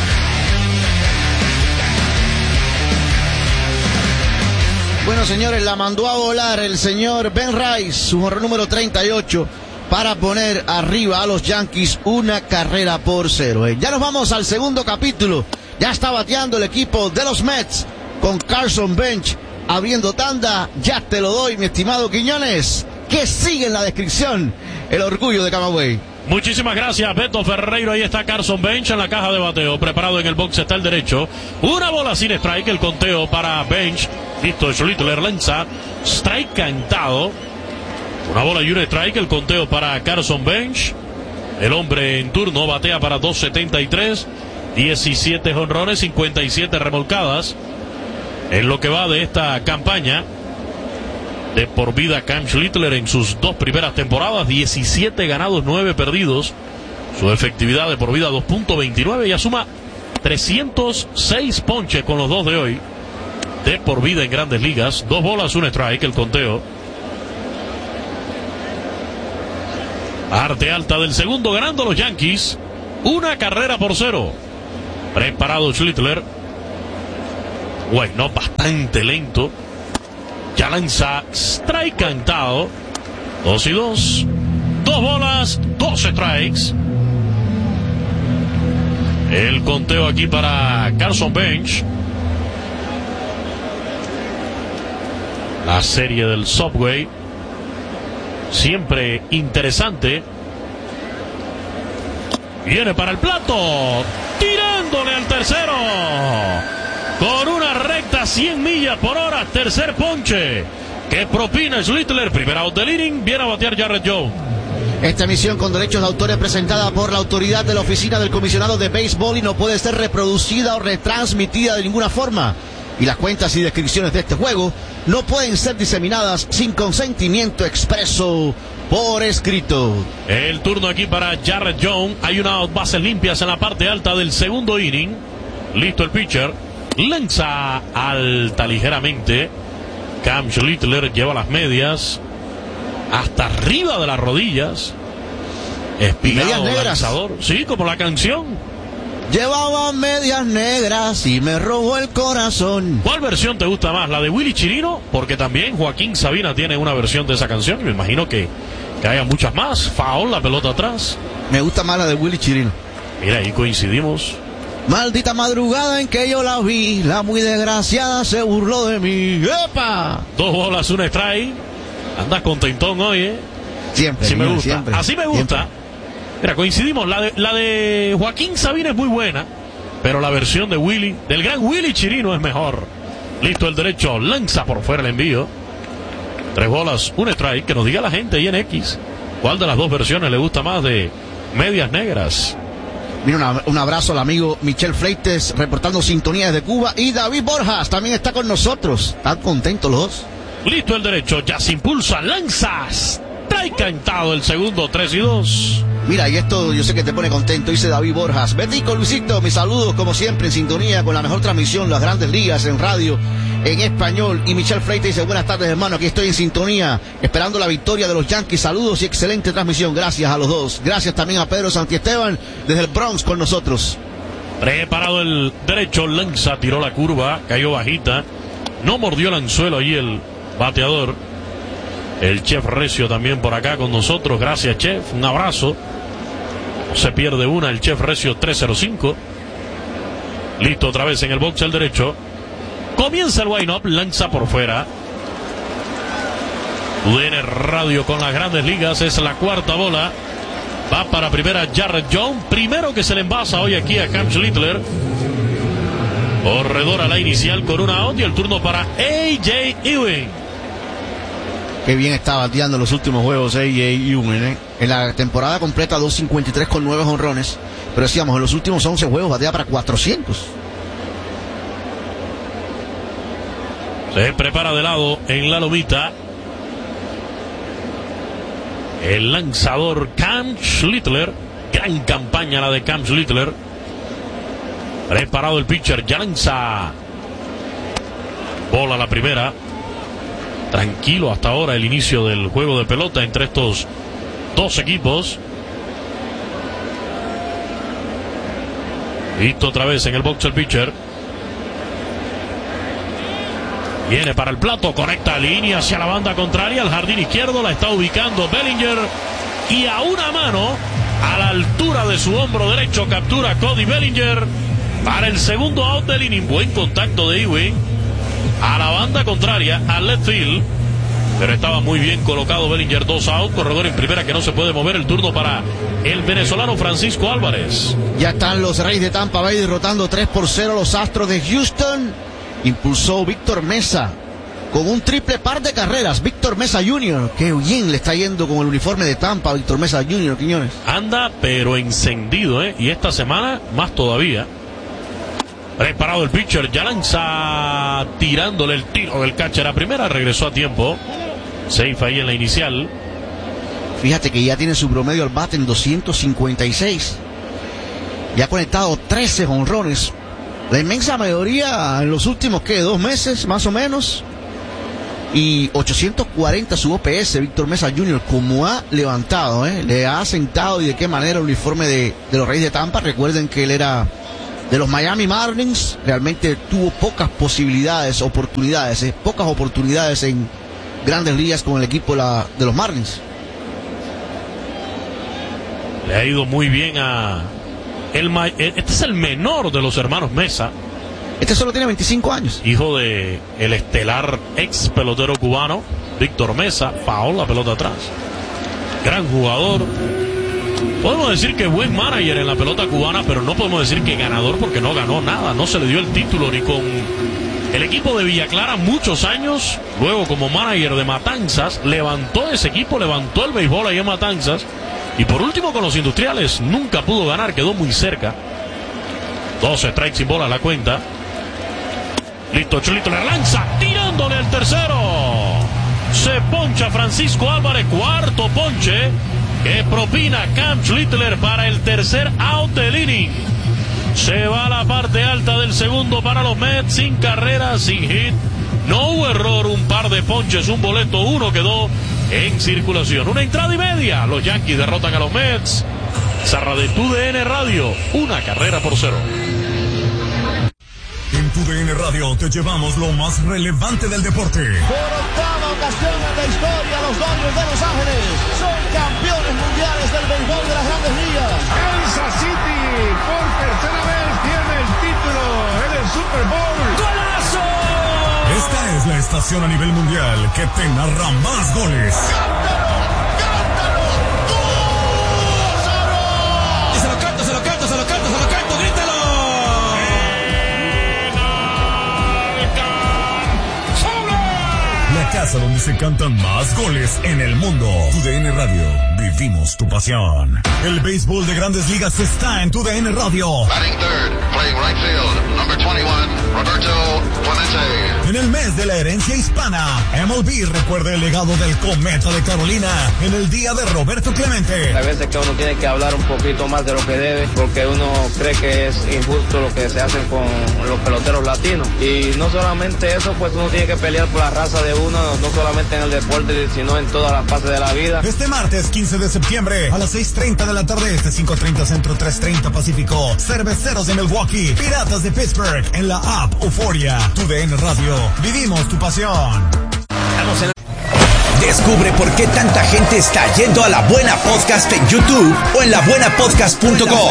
Bueno, señores, la mandó a volar el señor Ben Rice, su jonrón número treinta y ocho, para poner arriba a los Yankees una carrera por cero. Ya nos vamos al segundo capítulo. Ya está bateando el equipo de los Mets con Carson Bench abriendo tanda. Ya te lo doy, mi estimado Quiñones, que sigue en la descripción el orgullo de Camagüey. Muchísimas gracias, Beto Ferreiro. Ahí está Carson Bench en la caja de bateo. Preparado en el box está el derecho. Una bola sin strike. El conteo para Bench. Listo, Schlittler lanza. Strike cantado. Una bola y un strike. El conteo para Carson Bench. El hombre en turno batea para dos setenta y tres. diecisiete jonrones, cincuenta y siete remolcadas. En lo que va de esta campaña de por vida, Cam Schlittler en sus dos primeras temporadas, diecisiete ganados, nueve perdidos, Su efectividad de por vida dos punto veintinueve y asuma trescientos seis ponches con los dos de hoy. De por vida en Grandes Ligas. Dos bolas, un strike, el conteo. Parte alta del segundo, ganando los Yankees. Una carrera por cero. Preparado Schlittler. Bueno, bastante lento. Ya lanza strike cantado. Dos y dos. Dos bolas, dos strikes. El conteo aquí para Carson Bench. La serie del Subway. Siempre interesante. Viene para el plato. Tirándole al tercero. Con una recta cien millas por hora. Tercer ponche que propina Schlittler. Primer out del inning. Viene a batear Jarrett Jones. Esta emisión con derechos de autor es presentada por la autoridad de la Oficina del Comisionado de Béisbol y no puede ser reproducida o retransmitida de ninguna forma. Y las cuentas y descripciones de este juego no pueden ser diseminadas sin consentimiento expreso por escrito. El turno aquí para Jarrett Jones. Hay unas bases limpias en la parte alta del segundo inning. Listo el pitcher. Lanza alta ligeramente. Cam Schlittler lleva las medias hasta arriba de las rodillas. Espigado lanzador. Sí, como la canción. Llevaba medias negras y me robó el corazón. ¿Cuál versión te gusta más? ¿La de Willy Chirino? Porque también Joaquín Sabina tiene una versión de esa canción. Y me imagino que, que haya muchas más. Foul, la pelota atrás. Me gusta más la de Willy Chirino. Mira, ahí coincidimos. Maldita madrugada en que yo la vi, la muy desgraciada se burló de mí. ¡Epa! Dos bolas, un strike. Andas contentón hoy, ¿eh? Siempre. Sí, me gusta. Siempre, Así me gusta. Siempre. Mira, coincidimos. La de, la de Joaquín Sabina es muy buena, pero la versión de Willy, del gran Willy Chirino, es mejor. Listo el derecho, lanza por fuera el envío. Tres bolas, un strike. Que nos diga la gente ahí en X cuál de las dos versiones le gusta más de Medias Negras. Mira, una, un abrazo al amigo Michel Freites reportando sintonía desde Cuba. Y David Borjas también está con nosotros. Están contentos los dos. Listo el derecho, ya se impulsa, lanzas. Trae cantado el segundo, tres y dos. Mira, y esto yo sé que te pone contento, dice David Borjas. Betico, Luisito, mis saludos como siempre en sintonía con la mejor transmisión, las Grandes Ligas en radio, en español. Y Michel Freites dice, buenas tardes hermano, aquí estoy en sintonía, esperando la victoria de los Yankees. Saludos y excelente transmisión, gracias a los dos. Gracias también a Pedro Santiesteban desde el Bronx con nosotros. Preparado el derecho, lanza, tiró la curva, cayó bajita. No mordió el anzuelo ahí el bateador. El Chef Recio también por acá con nosotros. Gracias, Chef. Un abrazo. No se pierde una. El Chef Recio tres cero cinco. Listo otra vez en el box el derecho. Comienza el wind-up. Lanza por fuera. U D N Radio con las Grandes Ligas. Es la cuarta bola. Va para primera Jarrett Jones. Primero que se le envasa hoy aquí a Cam Schlittler. Corredor a la inicial con una out. Y el turno para A J Ewing. Qué bien está bateando los últimos juegos A J Ewing, ¿eh? En la temporada completa dos cincuenta y tres con nueve jonrones. Pero decíamos, en los últimos once juegos batea para cuatrocientos. Se prepara de lado en la lomita el lanzador Cam Schlittler. Gran campaña la de Cam Schlittler. Preparado el pitcher, ya lanza. Bola la primera. Tranquilo hasta ahora el inicio del juego de pelota entre estos dos equipos. Listo otra vez en el box el pitcher. Viene para el plato, conecta línea hacia la banda contraria, al jardín izquierdo, la está ubicando Bellinger. Y a una mano, a la altura de su hombro derecho, captura Cody Bellinger para el segundo out del inning. Buen contacto de Ewing a la banda contraria, al left field, pero estaba muy bien colocado Bellinger. Dos out, corredor en primera que no se puede mover. El turno para el venezolano Francisco Álvarez. Ya están los Reyes de Tampa Bay derrotando tres por cero a los Astros de Houston. Impulsó Víctor Mesa con un triple par de carreras. Víctor Mesa junior, qué bien le está yendo con el uniforme de Tampa. Víctor Mesa junior, Quiñones. Anda pero encendido, ¿eh? Y esta semana más todavía. Preparado el pitcher, ya lanza tirándole el tiro del catcher a primera, regresó a tiempo. Safe ahí en la inicial. Fíjate que ya tiene su promedio al bate en doscientos cincuenta y seis. Ya ha conectado trece jonrones. La inmensa mayoría en los últimos, ¿qué? Dos meses, más o menos. Y ochocientos cuarenta su O P S, Víctor Mesa junior, como ha levantado, ¿eh? Le ha sentado y de qué manera el uniforme de, de los Reyes de Tampa. Recuerden que él era de los Miami Marlins. Realmente tuvo pocas posibilidades, oportunidades, ¿eh? Pocas oportunidades en grandes ligas con el equipo de, la, de los Marlins. Le ha ido muy bien a... El, este es el menor de los hermanos Mesa. Este solo tiene veinticinco años. Hijo de el estelar ex pelotero cubano, Víctor Mesa. Foul, la pelota atrás. Gran jugador. Podemos decir que buen manager en la pelota cubana, pero no podemos decir que ganador porque no ganó nada. No se le dio el título ni con el equipo de Villa Clara muchos años. Luego como manager de Matanzas, levantó ese equipo, levantó el béisbol ahí en Matanzas. Y por último con los Industriales nunca pudo ganar, quedó muy cerca. doce strikes sin bola a la cuenta. Listo, Cholito le lanza, tirándole al tercero. Se poncha Francisco Álvarez, cuarto ponche que propina Cam Schlittler para el tercer out del inning. Se va a la parte alta del segundo para los Mets, sin carrera, sin hit. No hubo error, un par de ponches, un boleto, uno quedó en circulación. Una entrada y media. Los Yankees derrotan a los Mets. Zarra de Tu D N Radio, una carrera por cero. En Tu D N Radio te llevamos lo más relevante del deporte. Por octava ocasión en la historia, los Dodgers de Los Ángeles son campeones mundiales del béisbol de las Grandes Ligas. Kansas City por tercera vez tiene el título en el Super Bowl. ¡Golazo! Esta es la estación a nivel mundial que te narra más goles. Y se lo canto, se lo canto, se lo canto, se lo canto, grítalo. La casa donde se cantan más goles en el mundo. Tu D N Radio, vivimos tu pasión. El béisbol de Grandes Ligas está en Tu D N Radio. Batting third, playing right field, number twenty-one, Roberto Clemente. En el mes de la herencia hispana, M L B recuerda el legado del Cometa de Carolina en el día de Roberto Clemente. Hay veces que uno tiene que hablar un poquito más de lo que debe, porque uno cree que es injusto lo que se hace con los peloteros latinos. Y no solamente eso, pues uno tiene que pelear por la raza de uno, no solamente en el deporte, sino en todas las fases de la vida. Este martes quince de septiembre a las seis treinta de la tarde, este cinco treinta Centro, tres treinta Pacífico. Cerveceros de Milwaukee, Piratas de Pittsburgh en la app Euforia. Tu D N Radio, vivimos tu pasión. Vamos en... Descubre por qué tanta gente está yendo a La Buena Podcast en YouTube o en la buena podcast punto com.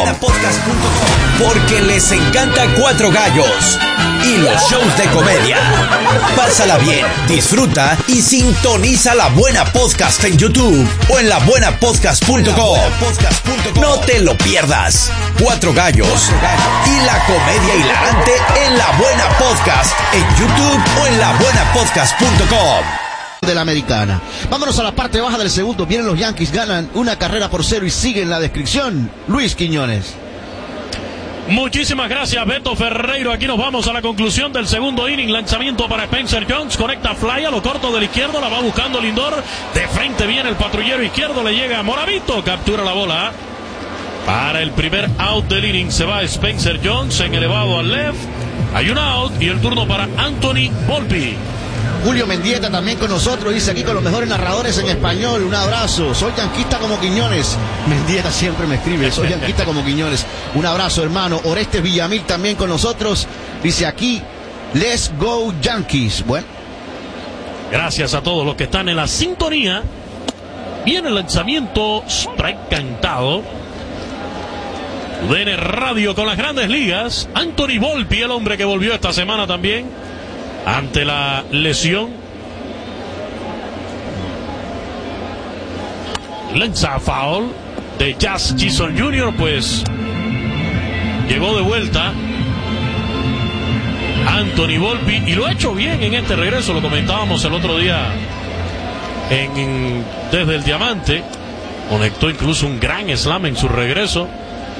Porque les encanta Cuatro Gallos y los shows de comedia. Pásala bien, disfruta y sintoniza La Buena Podcast en YouTube o en la buena podcast punto com. No te lo pierdas. Cuatro Gallos y la comedia hilarante en La Buena Podcast en YouTube o en la buena podcast punto com. De la americana. Vámonos a la parte baja del segundo. Vienen los Yankees, ganan una carrera por cero y siguen la descripción. Luis Quiñones. Muchísimas gracias, Beto Ferreiro. Aquí nos vamos a la conclusión del segundo inning. Lanzamiento para Spencer Jones. Conecta fly a lo corto de la izquierda. La va buscando Lindor. De frente viene el patrullero izquierdo. Le llega a Moravito. Captura la bola. Para el primer out del inning se va Spencer Jones en elevado al left. Hay un out y el turno para Anthony Volpi. Julio Mendieta también con nosotros, dice aquí con los mejores narradores en español. Un abrazo, soy yanquista como Quiñones. Mendieta siempre me escribe, soy yanquista como Quiñones. Un abrazo, hermano. Orestes Villamil también con nosotros, dice aquí, let's go Yankees. Bueno, gracias a todos los que están en la sintonía. Viene el lanzamiento, strike cantado. U D N Radio con las Grandes Ligas. Anthony Volpi, el hombre que volvió esta semana también ante la lesión. Lanza foul de Jazz Chisholm junior, pues llegó de vuelta Anthony Volpi y lo ha hecho bien en este regreso. Lo comentábamos el otro día en, en desde el Diamante. Conectó incluso un gran slam en su regreso.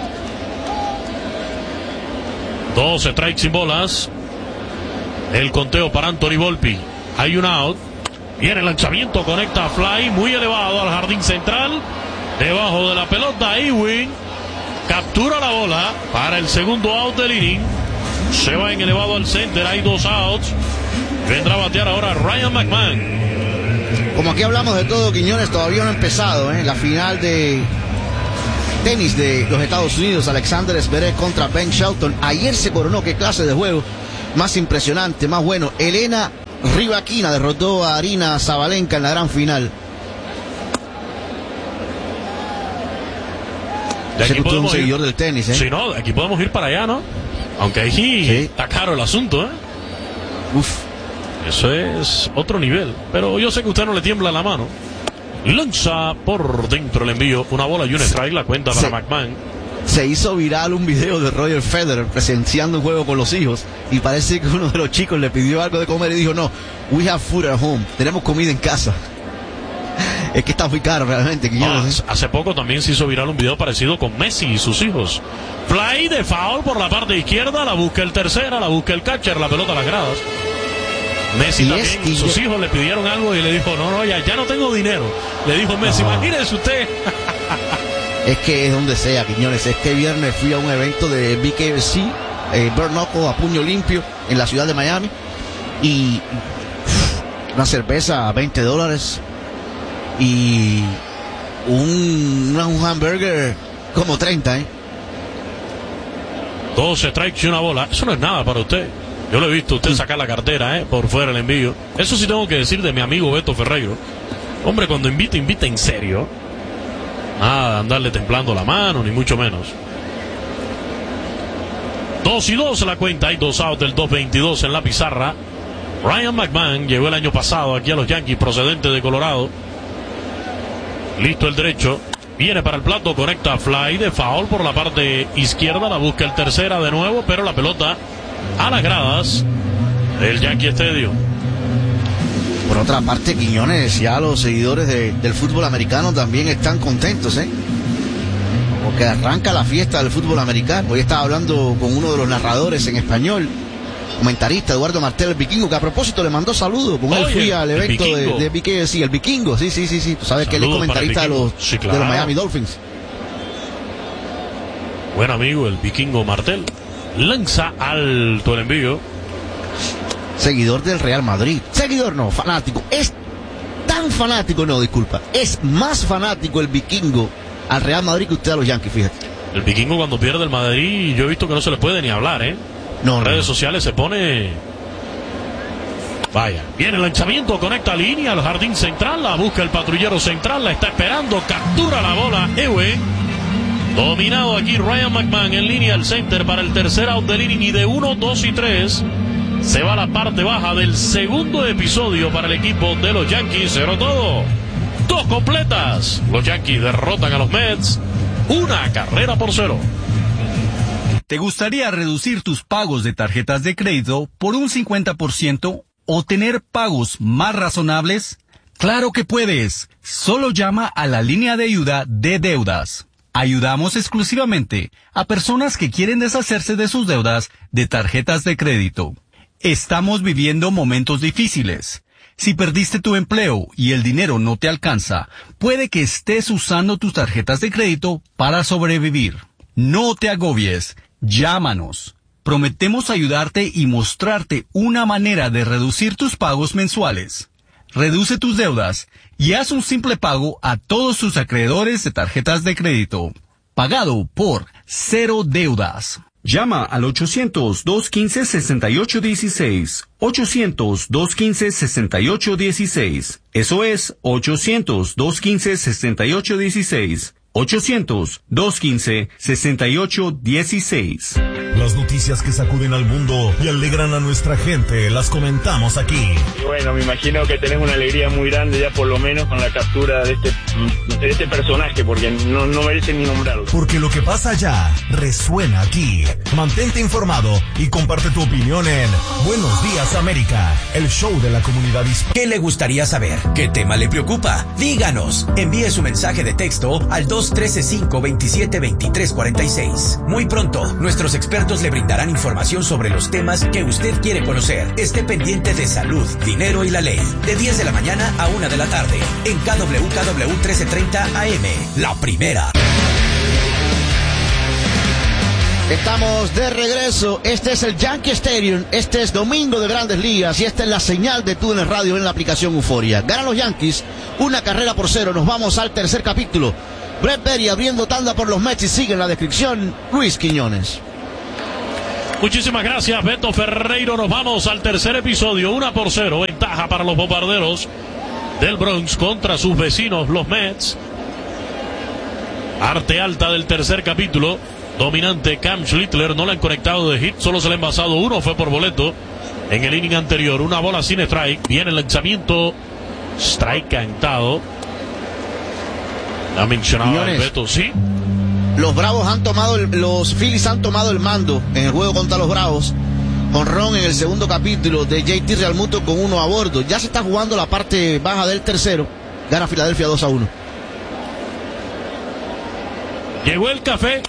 Dos strikes sin bolas. El conteo para Anthony Volpi. Hay un out. Viene el lanzamiento, conecta a fly, muy elevado al jardín central. Debajo de la pelota, Ewing captura la bola para el segundo out del inning. Se va en elevado al center, hay dos outs. Vendrá a batear ahora Ryan McMahon. Como aquí hablamos de todo, Quiñones, todavía no ha empezado, ¿eh? La final de tenis de los Estados Unidos, Alexander Zverev contra Ben Shelton. Ayer se coronó, qué clase de juego más impresionante, más bueno. Elena Rybakina derrotó a Arina Sabalenka en la gran final. De aquí Usted es un seguidor ir, del tenis, ¿eh? Sí, no, de aquí podemos ir para allá, ¿no? Aunque ahí sí. Está caro el asunto, ¿eh? Uf. Eso es otro nivel. Pero yo sé que a usted no le tiembla la mano. Lanza por dentro el envío. Una bola y un strike, la cuenta para se, McMahon. Se hizo viral un video de Roger Federer presenciando un juego con los hijos. Y parece que uno de los chicos le pidió algo de comer y dijo, no, we have food at home. Tenemos comida en casa. Es que está muy caro realmente. Ah, hace poco también se hizo viral un video parecido con Messi y sus hijos. Fly de foul por la parte izquierda, la busca el tercera, la busca el catcher, la pelota a las gradas. Messi y también, es, y sus yo... hijos le pidieron algo y le dijo, no, no, ya, ya no tengo dinero. Le dijo Messi, no. Imagínese usted. Es que es donde sea, Quiñones. Es que viernes fui a un evento de B K F C, eh, Bare Knuckle a puño limpio, en la ciudad de Miami. Y uff, una cerveza a veinte dólares. Y un, un hamburger como treinta, ¿eh? Dos strikes y una bola. Eso no es nada para usted. Yo lo he visto usted sacar la cartera, ¿eh? Por fuera el envío. Eso sí tengo que decir de mi amigo Beto Ferreiro. Hombre, cuando invita, invita en serio. Nada de andarle templando la mano, ni mucho menos. Dos y dos la cuenta. Hay dos outs del dos veintidós en la pizarra. Ryan McMahon llegó el año pasado aquí a los Yankees, procedente de Colorado. Listo el derecho. Viene para el plato, conecta fly de foul por la parte izquierda. La busca el tercera de nuevo, pero la pelota a las gradas del Yankee Stadium. Por otra parte, Quiñones, ya los seguidores de, del fútbol americano también están contentos, ¿eh? Porque arranca la fiesta del fútbol americano. Hoy estaba hablando con uno de los narradores en español, comentarista Eduardo Martel, el Vikingo, que a propósito le mandó saludos. Con él fui al evento de, de B K F C, el Vikingo, sí, sí, sí, sí. Tú sabes saludos que él es comentarista de los, sí, claro, de los Miami Dolphins. Buen amigo, el Vikingo Martel. Lanza alto el envío. Seguidor del Real Madrid. Seguidor no, fanático. Es tan fanático, no, disculpa. Es más fanático el Vikingo al Real Madrid que usted a los Yankees, fíjate. El Vikingo cuando pierde el Madrid, yo he visto que no se le puede ni hablar, ¿eh? No, en redes no. sociales se pone. Vaya, viene el lanzamiento, conecta línea al jardín central, la busca el patrullero central, la está esperando, captura la bola, Ewe. Dominado aquí Ryan McMahon en línea al center para el tercer out del inning y de uno, dos y tres se va a la parte baja del segundo episodio para el equipo de los Yankees. Cero todo, dos completas. Los Yankees derrotan a los Mets, una carrera por cero. ¿Te gustaría reducir tus pagos de tarjetas de crédito por un cincuenta por ciento o tener pagos más razonables? ¡Claro que puedes! Solo llama a la línea de ayuda de deudas. Ayudamos exclusivamente a personas que quieren deshacerse de sus deudas de tarjetas de crédito. Estamos viviendo momentos difíciles. Si perdiste tu empleo y el dinero no te alcanza, puede que estés usando tus tarjetas de crédito para sobrevivir. No te agobies. Llámanos. Prometemos ayudarte y mostrarte una manera de reducir tus pagos mensuales. Reduce tus deudas y haz un simple pago a todos tus acreedores de tarjetas de crédito. Pagado por Cero Deudas. Llama al ochocientos, dos quince, sesenta y ocho dieciséis. ochocientos, dos quince, sesenta y ocho dieciséis. Eso es ochocientos, dos quince, sesenta y ocho dieciséis. ochocientos, dos quince, sesenta y ocho dieciséis. Las noticias que sacuden al mundo y alegran a nuestra gente, las comentamos aquí. Y bueno, me imagino que tenés una alegría muy grande ya por lo menos con la captura de este, de este personaje, porque no, no merece ni nombrarlo. Porque lo que pasa allá resuena aquí. Mantente informado y comparte tu opinión en Buenos Días América, el show de la comunidad hispana. ¿Qué le gustaría saber? ¿Qué tema le preocupa? Díganos. Envíe su mensaje de texto al dos uno tres, cinco dos siete, dos tres cuatro seis. Muy pronto, nuestros expertos expertos le brindarán información sobre los temas que usted quiere conocer. Esté pendiente de salud, dinero y la ley. De diez de la mañana a una de la tarde. En K W K W trece treinta A M. La primera. Estamos de regreso. Este es el Yankee Stadium. Este es domingo de Grandes Ligas. Y esta es la señal de T U D N Radio en la aplicación Euforia. Ganan los Yankees. Una carrera por cero. Nos vamos al tercer capítulo. Brett Berry abriendo tanda por los Mets y sigue en la descripción Luis Quiñones. Muchísimas gracias, Beto Ferreiro. Nos vamos al tercer episodio. Una por cero. Ventaja para los bombarderos del Bronx contra sus vecinos, los Mets. Arte alta del tercer capítulo. Dominante Cam Schlittler, no le han conectado de hit, solo se le ha envasado uno, fue por boleto en el inning anterior. Una bola sin strike, viene el lanzamiento, strike cantado. La mencionaba el Beto, sí. Los Bravos han tomado, el, los Phillies han tomado el mando en el juego contra los Bravos. Jonrón en el segundo capítulo de J T Realmuto con uno a bordo. Ya se está jugando la parte baja del tercero. Gana Filadelfia dos a uno. Llegó el café.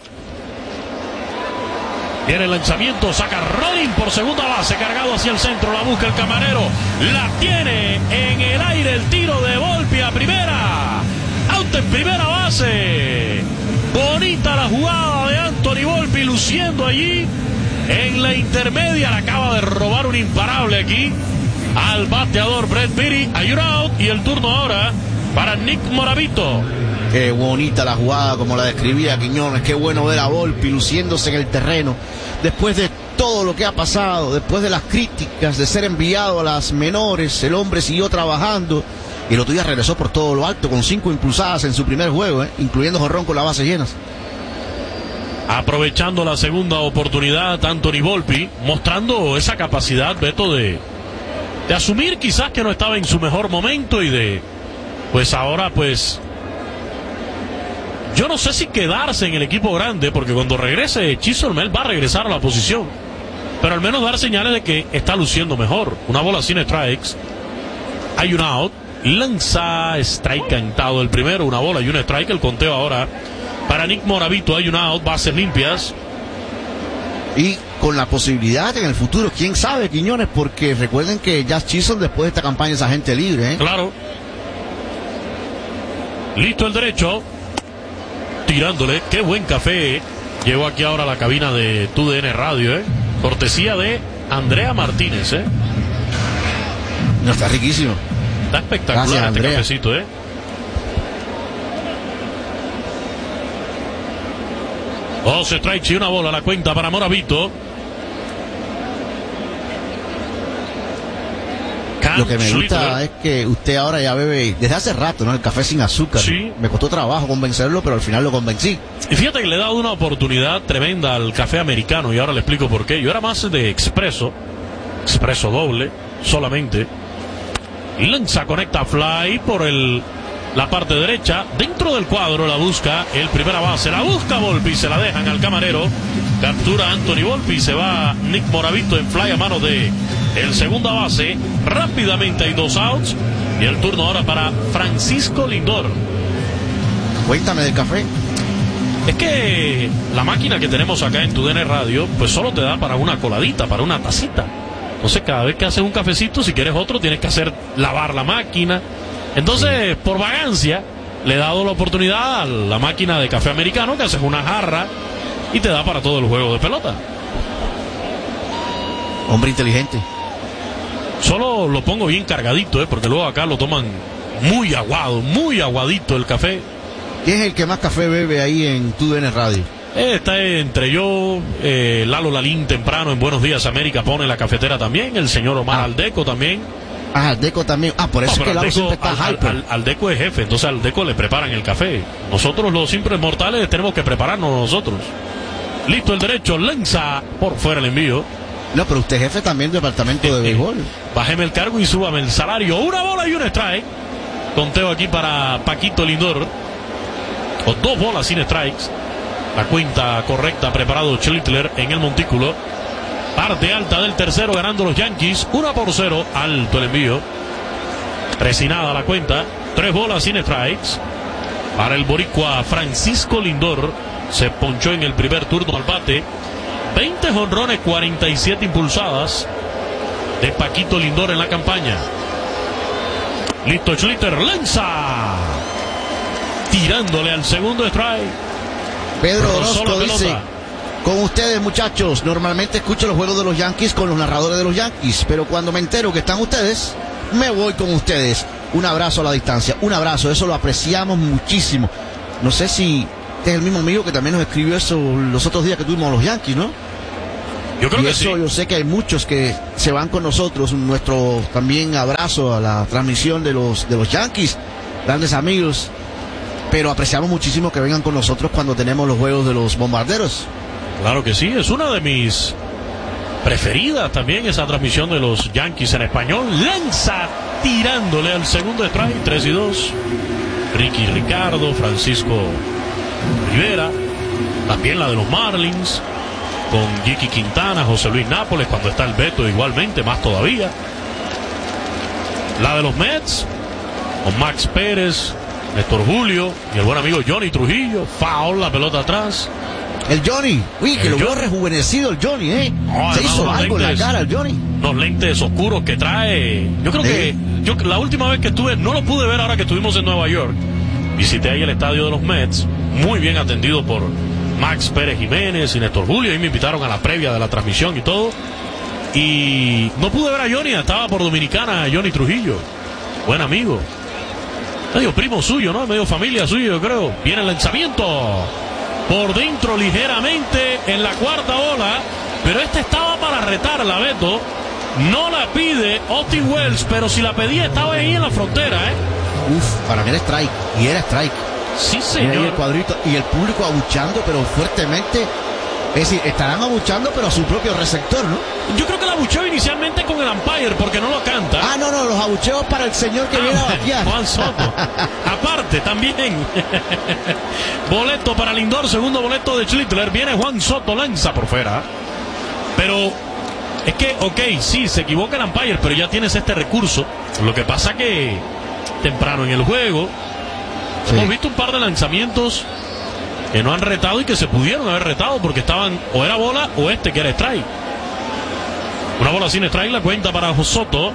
Viene el lanzamiento, saca Rolling por segunda base, cargado hacia el centro, la busca el camarero, la tiene en el aire, el tiro de Volpi a primera, out en primera base. Bonita la jugada de Anthony Volpi, luciendo allí en la intermedia, le acaba de robar un imparable aquí al bateador Brett Beatty. Hay un out y el turno ahora para Nick Moravito. Qué bonita la jugada, como la describía Quiñones. Qué bueno ver a Volpi luciéndose en el terreno. Después de todo lo que ha pasado, después de las críticas, de ser enviado a las menores, el hombre siguió trabajando. Y el otro día regresó por todo lo alto con cinco impulsadas en su primer juego, ¿eh? incluyendo jonrón con las bases llenas. Aprovechando la segunda oportunidad, Anthony Volpi, mostrando esa capacidad, Beto, de, de asumir quizás que no estaba en su mejor momento y de, pues ahora, pues... Yo no sé si quedarse en el equipo grande, porque cuando regrese Chisholm, él va a regresar a la posición. Pero al menos dar señales de que está luciendo mejor. Una bola sin strikes. Hay un out. Lanza strike cantado el primero. Una bola y un strike. El conteo ahora para Nick Moravito. Hay un out. Bases limpias. Y con la posibilidad en el futuro, quién sabe, Quiñones, porque recuerden que Jazz Chisholm después de esta campaña es agente libre, ¿eh? Claro. Listo el derecho. Tirándole, qué buen café. Llegó aquí ahora a la cabina de T U D N Radio, ¿eh? Cortesía de Andrea Martínez, ¿eh? No, está riquísimo. Está espectacular. Gracias, este Andrea. Cafecito, ¿eh? Dos strikes y una bola a la cuenta para Moravito. Lo que me gusta es que usted ahora ya bebe desde hace rato, ¿no? El café sin azúcar. Sí. Me costó trabajo convencerlo, pero al final lo convencí. Y fíjate que le he dado una oportunidad tremenda al café americano y ahora le explico por qué. Yo era más de expreso, expreso doble, solamente. Lanza, conecta fly por el la parte derecha, dentro del cuadro la busca el primera base, la busca Volpi, se la dejan al camarero. Captura Anthony Volpi, se va Nick Moravito en fly a mano de el segunda base. Rápidamente hay dos outs y el turno ahora para Francisco Lindor. Cuéntame del café. Es que la máquina que tenemos acá en T U D N Radio pues solo te da para una coladita, para una tacita. Entonces cada vez que haces un cafecito, si quieres otro, tienes que hacer lavar la máquina. Entonces, sí, por vagancia, le he dado la oportunidad a la máquina de café americano, que haces una jarra y te da para todo el juego de pelota. Hombre inteligente. Solo lo pongo bien cargadito, ¿eh? Porque luego acá lo toman muy aguado, muy aguadito el café. ¿Quién es el que más café bebe ahí en T U D N Radio? Eh, está entre yo, eh, Lalo Lalín temprano en Buenos Días América pone la cafetera también, el señor Omar ah. Aldeco también. Ah, Aldeco también. Ah, por eso no, es que Lalo siempre está al, hyper. Al, al, Aldeco es jefe, entonces al Aldeco le preparan el café. Nosotros los simples mortales tenemos que prepararnos nosotros. Listo el derecho, lanza por fuera el envío. No, pero usted es jefe también del departamento de béisbol. Bájeme el cargo y súbame el salario. Una bola y un strike. Conteo aquí para Paquito Lindor. O dos bolas sin strikes. La cuenta correcta, preparado Schlittler en el montículo. Parte alta del tercero, ganando los Yankees. Una por cero, alto el envío. Presinada la cuenta. Tres bolas sin strikes. Para el boricua Francisco Lindor. Se ponchó en el primer turno al bate. veinte jonrones, cuarenta y siete impulsadas de Paquito Lindor en la campaña. Listo, Schlitter lanza, tirándole al segundo strike. Pedro Orozco dice: con ustedes, muchachos, normalmente escucho los juegos de los Yankees con los narradores de los Yankees, pero cuando me entero que están ustedes, me voy con ustedes. Un abrazo a la distancia, un abrazo, eso lo apreciamos muchísimo. No sé si este es el mismo amigo que también nos escribió eso los otros días que tuvimos los Yankees, ¿no? Yo creo y que eso, sí. Yo sé que hay muchos que se van con nosotros. Nuestro también abrazo a la transmisión de los, de los Yankees, grandes amigos. Pero apreciamos muchísimo que vengan con nosotros cuando tenemos los juegos de los Bombarderos. Claro que sí, es una de mis preferidas también, esa transmisión de los Yankees en español. Lanza, tirándole al segundo strike, tres y dos. Ricky Ricardo, Francisco Rivera, también la de los Marlins, con Jiki Quintana, José Luis Nápoles, cuando está el Beto igualmente, más todavía. La de los Mets, con Max Pérez, Néstor Julio y el buen amigo Johnny Trujillo. Foul, la pelota atrás. El Johnny, uy, que El lo veo Johnny. rejuvenecido el Johnny, ¿eh? No, Se hermano, hizo los algo en la lentes. cara el Johnny. Unos lentes oscuros que trae. Yo creo que yo la última vez que estuve, no lo pude ver ahora que estuvimos en Nueva York. Visité ahí el estadio de los Mets, muy bien atendido por Max Pérez Jiménez y Néstor Julio. Ahí me invitaron a la previa de la transmisión y todo. Y no pude ver a Johnny, estaba por Dominicana Johnny Trujillo. Buen amigo. Medio primo suyo, ¿no? Medio familia suyo, yo creo. Viene el lanzamiento. Por dentro ligeramente en la cuarta bola. Pero este estaba para retarla, Beto. No la pide Austin Wells, pero si la pedía estaba ahí en la frontera, ¿eh? Uf, para mí era strike. Y era strike. Sí, Mira ahí señor. el cuadrito. Y el público abuchando, pero fuertemente. Es decir, estarán abuchando, pero a su propio receptor, ¿no? Yo creo que la abucheó inicialmente con el umpire porque no lo canta. Ah, no, no, los abucheos para el señor que Ah, viene a batear. Juan Soto. Aparte, también. Boleto para Lindor, segundo boleto de Schlittler. Viene Juan Soto, lanza por fuera. Pero es que, ok, sí, se equivoca el umpire, pero ya tienes este recurso. Lo que pasa que temprano en el juego Sí. hemos visto un par de lanzamientos que no han retado y que se pudieron haber retado porque estaban, o era bola o este que era strike. Una bola sin strike, la cuenta para Soto.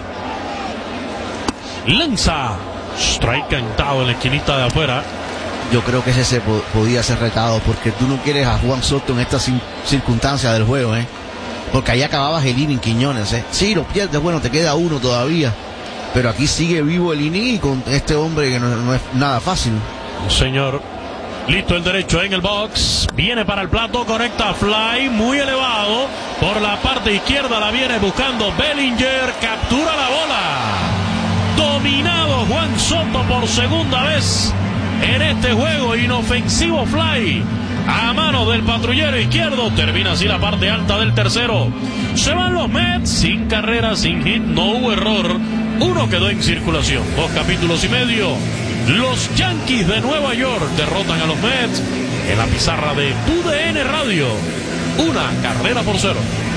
Lanza, strike cantado en la esquinita de afuera. Yo creo que ese se po- podía ser retado, porque tú no quieres a Juan Soto en estas cin- circunstancias del juego, ¿eh? Porque ahí acababas el inning, Quiñones, ¿eh? Sí, lo pierdes, bueno, te queda uno todavía. Pero aquí sigue vivo el inning y con este hombre que no, no es nada fácil. Señor. Listo el derecho en el box. Viene para el plato, conecta fly muy elevado. Por la parte izquierda la viene buscando Bellinger. Captura la bola. Dominado Juan Soto por segunda vez en este juego. Inofensivo fly a mano del patrullero izquierdo. Termina así la parte alta del tercero. Se van los Mets sin carrera, sin hit, no hubo error. Uno quedó en circulación. Dos capítulos y medio. Los Yankees de Nueva York derrotan a los Mets en la pizarra de U D N Radio. Una carrera por cero.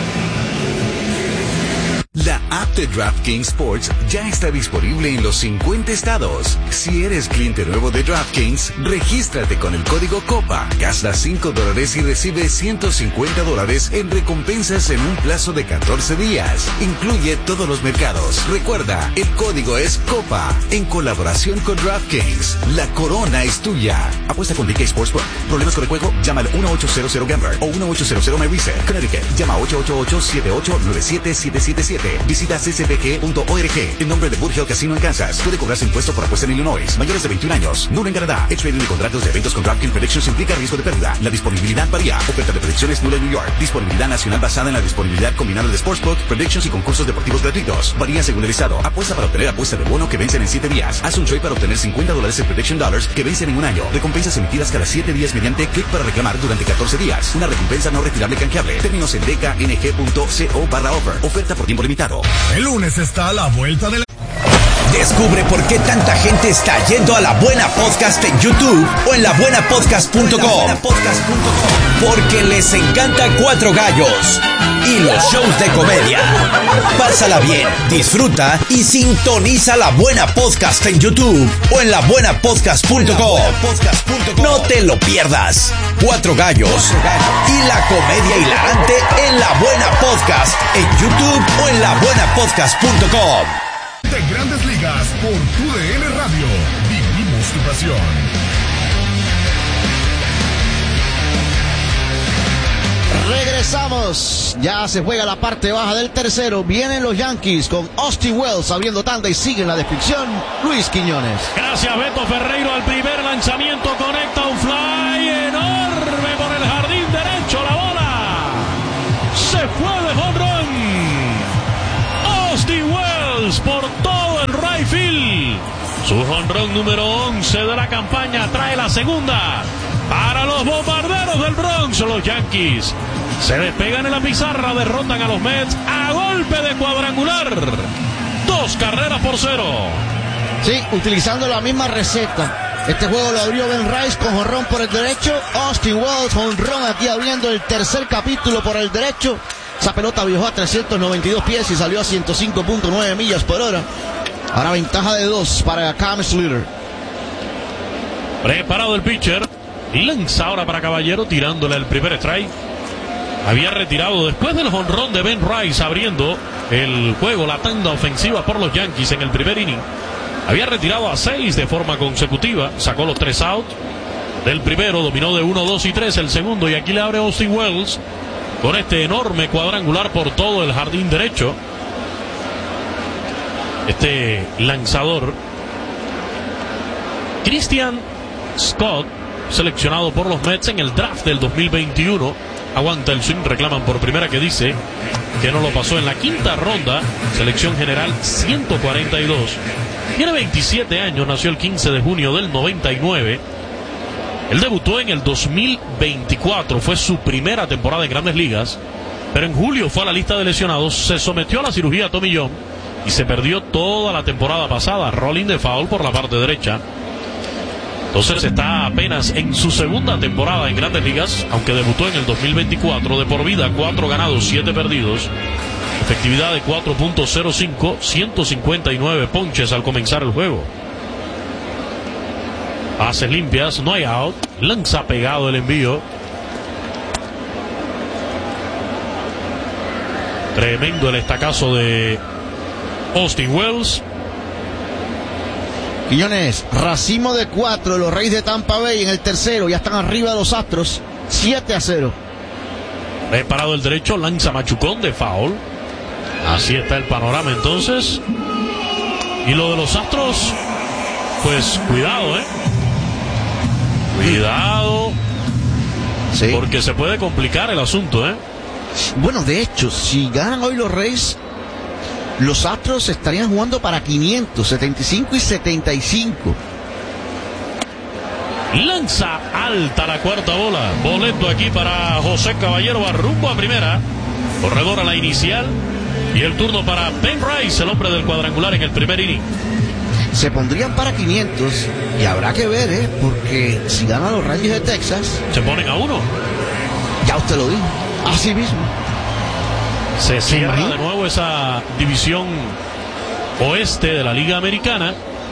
La app de DraftKings Sports ya está disponible en los cincuenta estados. Si eres cliente nuevo de DraftKings, regístrate con el código COPA. Gasta cinco dólares y recibe ciento cincuenta dólares en recompensas en un plazo de catorce días. Incluye todos los mercados. Recuerda, el código es COPA. En colaboración con DraftKings, la corona es tuya. Apuesta con D K Sportsbook. ¿Problemas con el juego? Llama al uno ocho cero cero Gambler o uno ocho cero cero My Reset. Connecticut. Llama ocho ocho ocho, siete ocho nueve siete, siete siete siete. Visita c c p g punto org. En nombre de Burhill Casino en Kansas. Puede cobrarse impuesto por apuesta en Illinois. Mayores de veintiún años. Nulo en Canadá. El trading de contratos de eventos con DraftKings Predictions implica riesgo de pérdida. La disponibilidad varía. Oferta de predicciones nula en New York. Disponibilidad nacional basada en la disponibilidad combinada de Sportsbook, Predictions y concursos deportivos gratuitos. Varía según el estado. Apuesta para obtener apuesta de bono que vencen en siete días. Haz un trade para obtener cincuenta dólares en Prediction Dollars que vencen en un año. Recompensas emitidas cada siete días mediante clic para reclamar durante catorce días. Una recompensa no retirable canjeable. Términos en d k n g punto co barra offer. Oferta por tiempo limitado. El lunes está a la vuelta de la... Descubre por qué tanta gente está yendo a La Buena Podcast en YouTube o en la buena podcast punto com. Porque les encanta Cuatro Gallos y los shows de comedia. Pásala bien, disfruta y sintoniza La Buena Podcast en YouTube o en la buena podcast punto com. No te lo pierdas. Cuatro Gallos y la comedia hilarante en La Buena Podcast en YouTube o en la buena podcast punto com. De Grandes Ligas por Tu D N Radio. Vivimos tu pasión. Regresamos. Ya se juega la parte baja del tercero. Vienen los Yankees con Austin Wells abriendo tanda y sigue en la descripción Luis Quiñones. Gracias, Beto Ferreiro. Al primer lanzamiento conecta un fly enorme por el jardín derecho. La bola se fue de home run. Austin Wells por todo el right field. Su home run número once de la campaña trae la segunda para los bombarderos del Bronx. Los Yankees se despegan en la pizarra, derrotan a los Mets a golpe de cuadrangular. Dos carreras por cero. Sí, utilizando la misma receta. Este juego lo abrió Ben Rice con jonrón por el derecho. Austin Wells jonrón aquí abriendo el tercer capítulo por el derecho. Esa pelota viajó a trescientos noventa y dos pies y salió a ciento cinco punto nueve millas por hora. Ahora ventaja de dos para Cam Slater. Preparado el pitcher. Lanza ahora para Caballero tirándole el primer strike. Había retirado después del jonrón de Ben Rice abriendo el juego, la tanda ofensiva por los Yankees en el primer inning. Había retirado a seis de forma consecutiva. Sacó los tres outs del primero. Dominó de uno, dos y tres el segundo. Y aquí le abre Austin Wells con este enorme cuadrangular por todo el jardín derecho. Este lanzador, Christian Scott, seleccionado por los Mets en el draft del dos mil veintiuno. Aguanta el swing, reclaman por primera que dice que no lo pasó en la quinta ronda. Selección general ciento cuarenta y dos. Tiene veintisiete años, nació el quince de junio del noventa y nueve. Él debutó en el dos mil veinticuatro, fue su primera temporada en Grandes Ligas, pero en julio fue a la lista de lesionados, se sometió a la cirugía Tommy John y se perdió toda la temporada pasada, rolling de foul por la parte derecha. Entonces está apenas en su segunda temporada en Grandes Ligas, aunque debutó en el dos mil veinticuatro, de por vida, cuatro ganados, siete perdidos, efectividad de cuatro punto cero cinco, ciento cincuenta y nueve ponches al comenzar el juego. Bases limpias, no hay out, lanza pegado el envío. Tremendo el estacazo de Austin Wells. Quiñones, racimo de cuatro, los Reyes de Tampa Bay en el tercero, ya están arriba de los Astros, siete a cero. Preparado el derecho, lanza machucón de foul. Así está el panorama entonces. Y lo de los Astros, pues cuidado, eh. Cuidado. Sí. Porque se puede complicar el asunto, eh. Bueno, de hecho, si ganan hoy los Reyes, los Astros estarían jugando para quinientos, setenta y cinco y setenta y cinco. Lanza alta la cuarta bola. Boleto aquí para José Caballero, va rumbo a primera. Corredor a la inicial. Y el turno para Ben Rice, el hombre del cuadrangular en el primer inning. Se pondrían para quinientos y habrá que ver, ¿eh? Porque si ganan los Rangers de Texas, se ponen a uno. Ya usted lo dijo, así mismo. Se cierra de nuevo esa división oeste de la Liga Americana.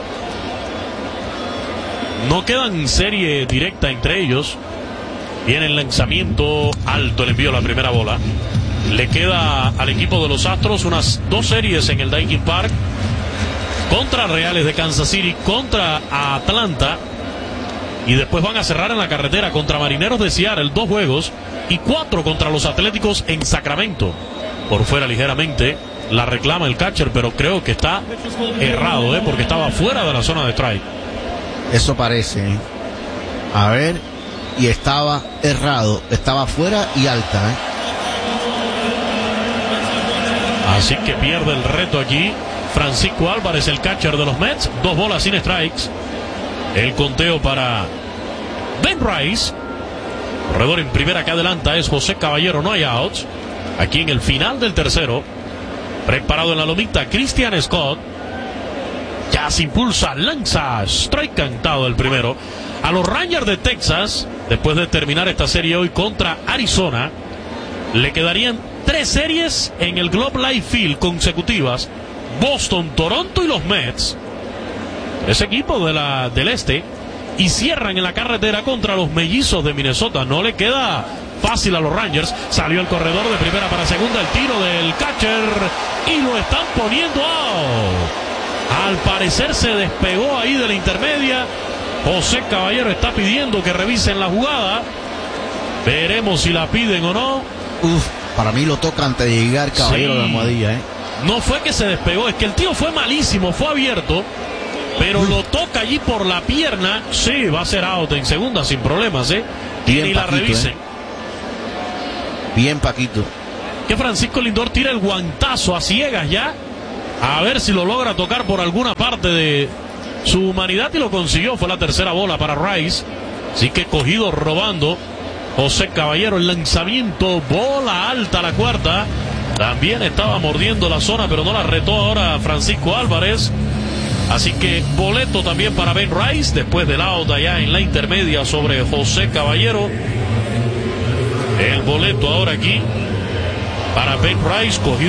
No quedan serie directa entre ellos. Viene el lanzamiento alto, el envío a la primera bola. Le queda al equipo de los Astros unas dos series en el Daikin Park. Contra Reales de Kansas City, contra Atlanta. Y después van a cerrar en la carretera contra Marineros de Seattle, dos juegos. Y cuatro contra los Atléticos en Sacramento. Por fuera ligeramente la reclama el catcher, pero creo que está errado, ¿eh? Porque estaba fuera de la zona de strike. Eso parece, ¿eh? A ver, y estaba errado, estaba fuera y alta, ¿eh? Así que pierde el reto aquí Francisco Álvarez, el catcher de los Mets. Dos bolas sin strikes. El conteo para Ben Rice. Corredor en primera que adelanta es José Caballero, no hay outs. Aquí en el final del tercero. Preparado en la lomita Christian Scott. Ya Texas impulsa, lanza, strike cantado el primero. A los Rangers de Texas, después de terminar esta serie hoy contra Arizona, le quedarían tres series en el Globe Life Field consecutivas: Boston, Toronto y los Mets, ese equipo de la, del este, y cierran en la carretera contra los Mellizos de Minnesota. No le queda fácil a los Rangers. Salió el corredor de primera para segunda, el tiro del catcher y lo están poniendo out. Al parecer se despegó ahí de la intermedia. José Caballero está pidiendo que revisen la jugada. Veremos si la piden o no. Uf, para mí lo toca antes de llegar Caballero Sí. de Almohadilla, ¿eh? No fue que se despegó, es que el tío fue malísimo, fue abierto, pero lo toca allí por la pierna. Sí, va a ser out en segunda sin problemas, ¿eh? Bien, y la Paquito, revisen. ¿eh? Bien, Paquito. Que Francisco Lindor tira el guantazo a ciegas ya, a ver si lo logra tocar por alguna parte de su humanidad, y lo consiguió. Fue la tercera bola para Rice. Así que cogido robando José Caballero. El lanzamiento, bola alta, la cuarta. También estaba mordiendo la zona, pero no la retó ahora Francisco Álvarez. Así que boleto también para Ben Rice, después del out allá en la intermedia sobre José Caballero. El boleto ahora aquí para Ben Rice, cogido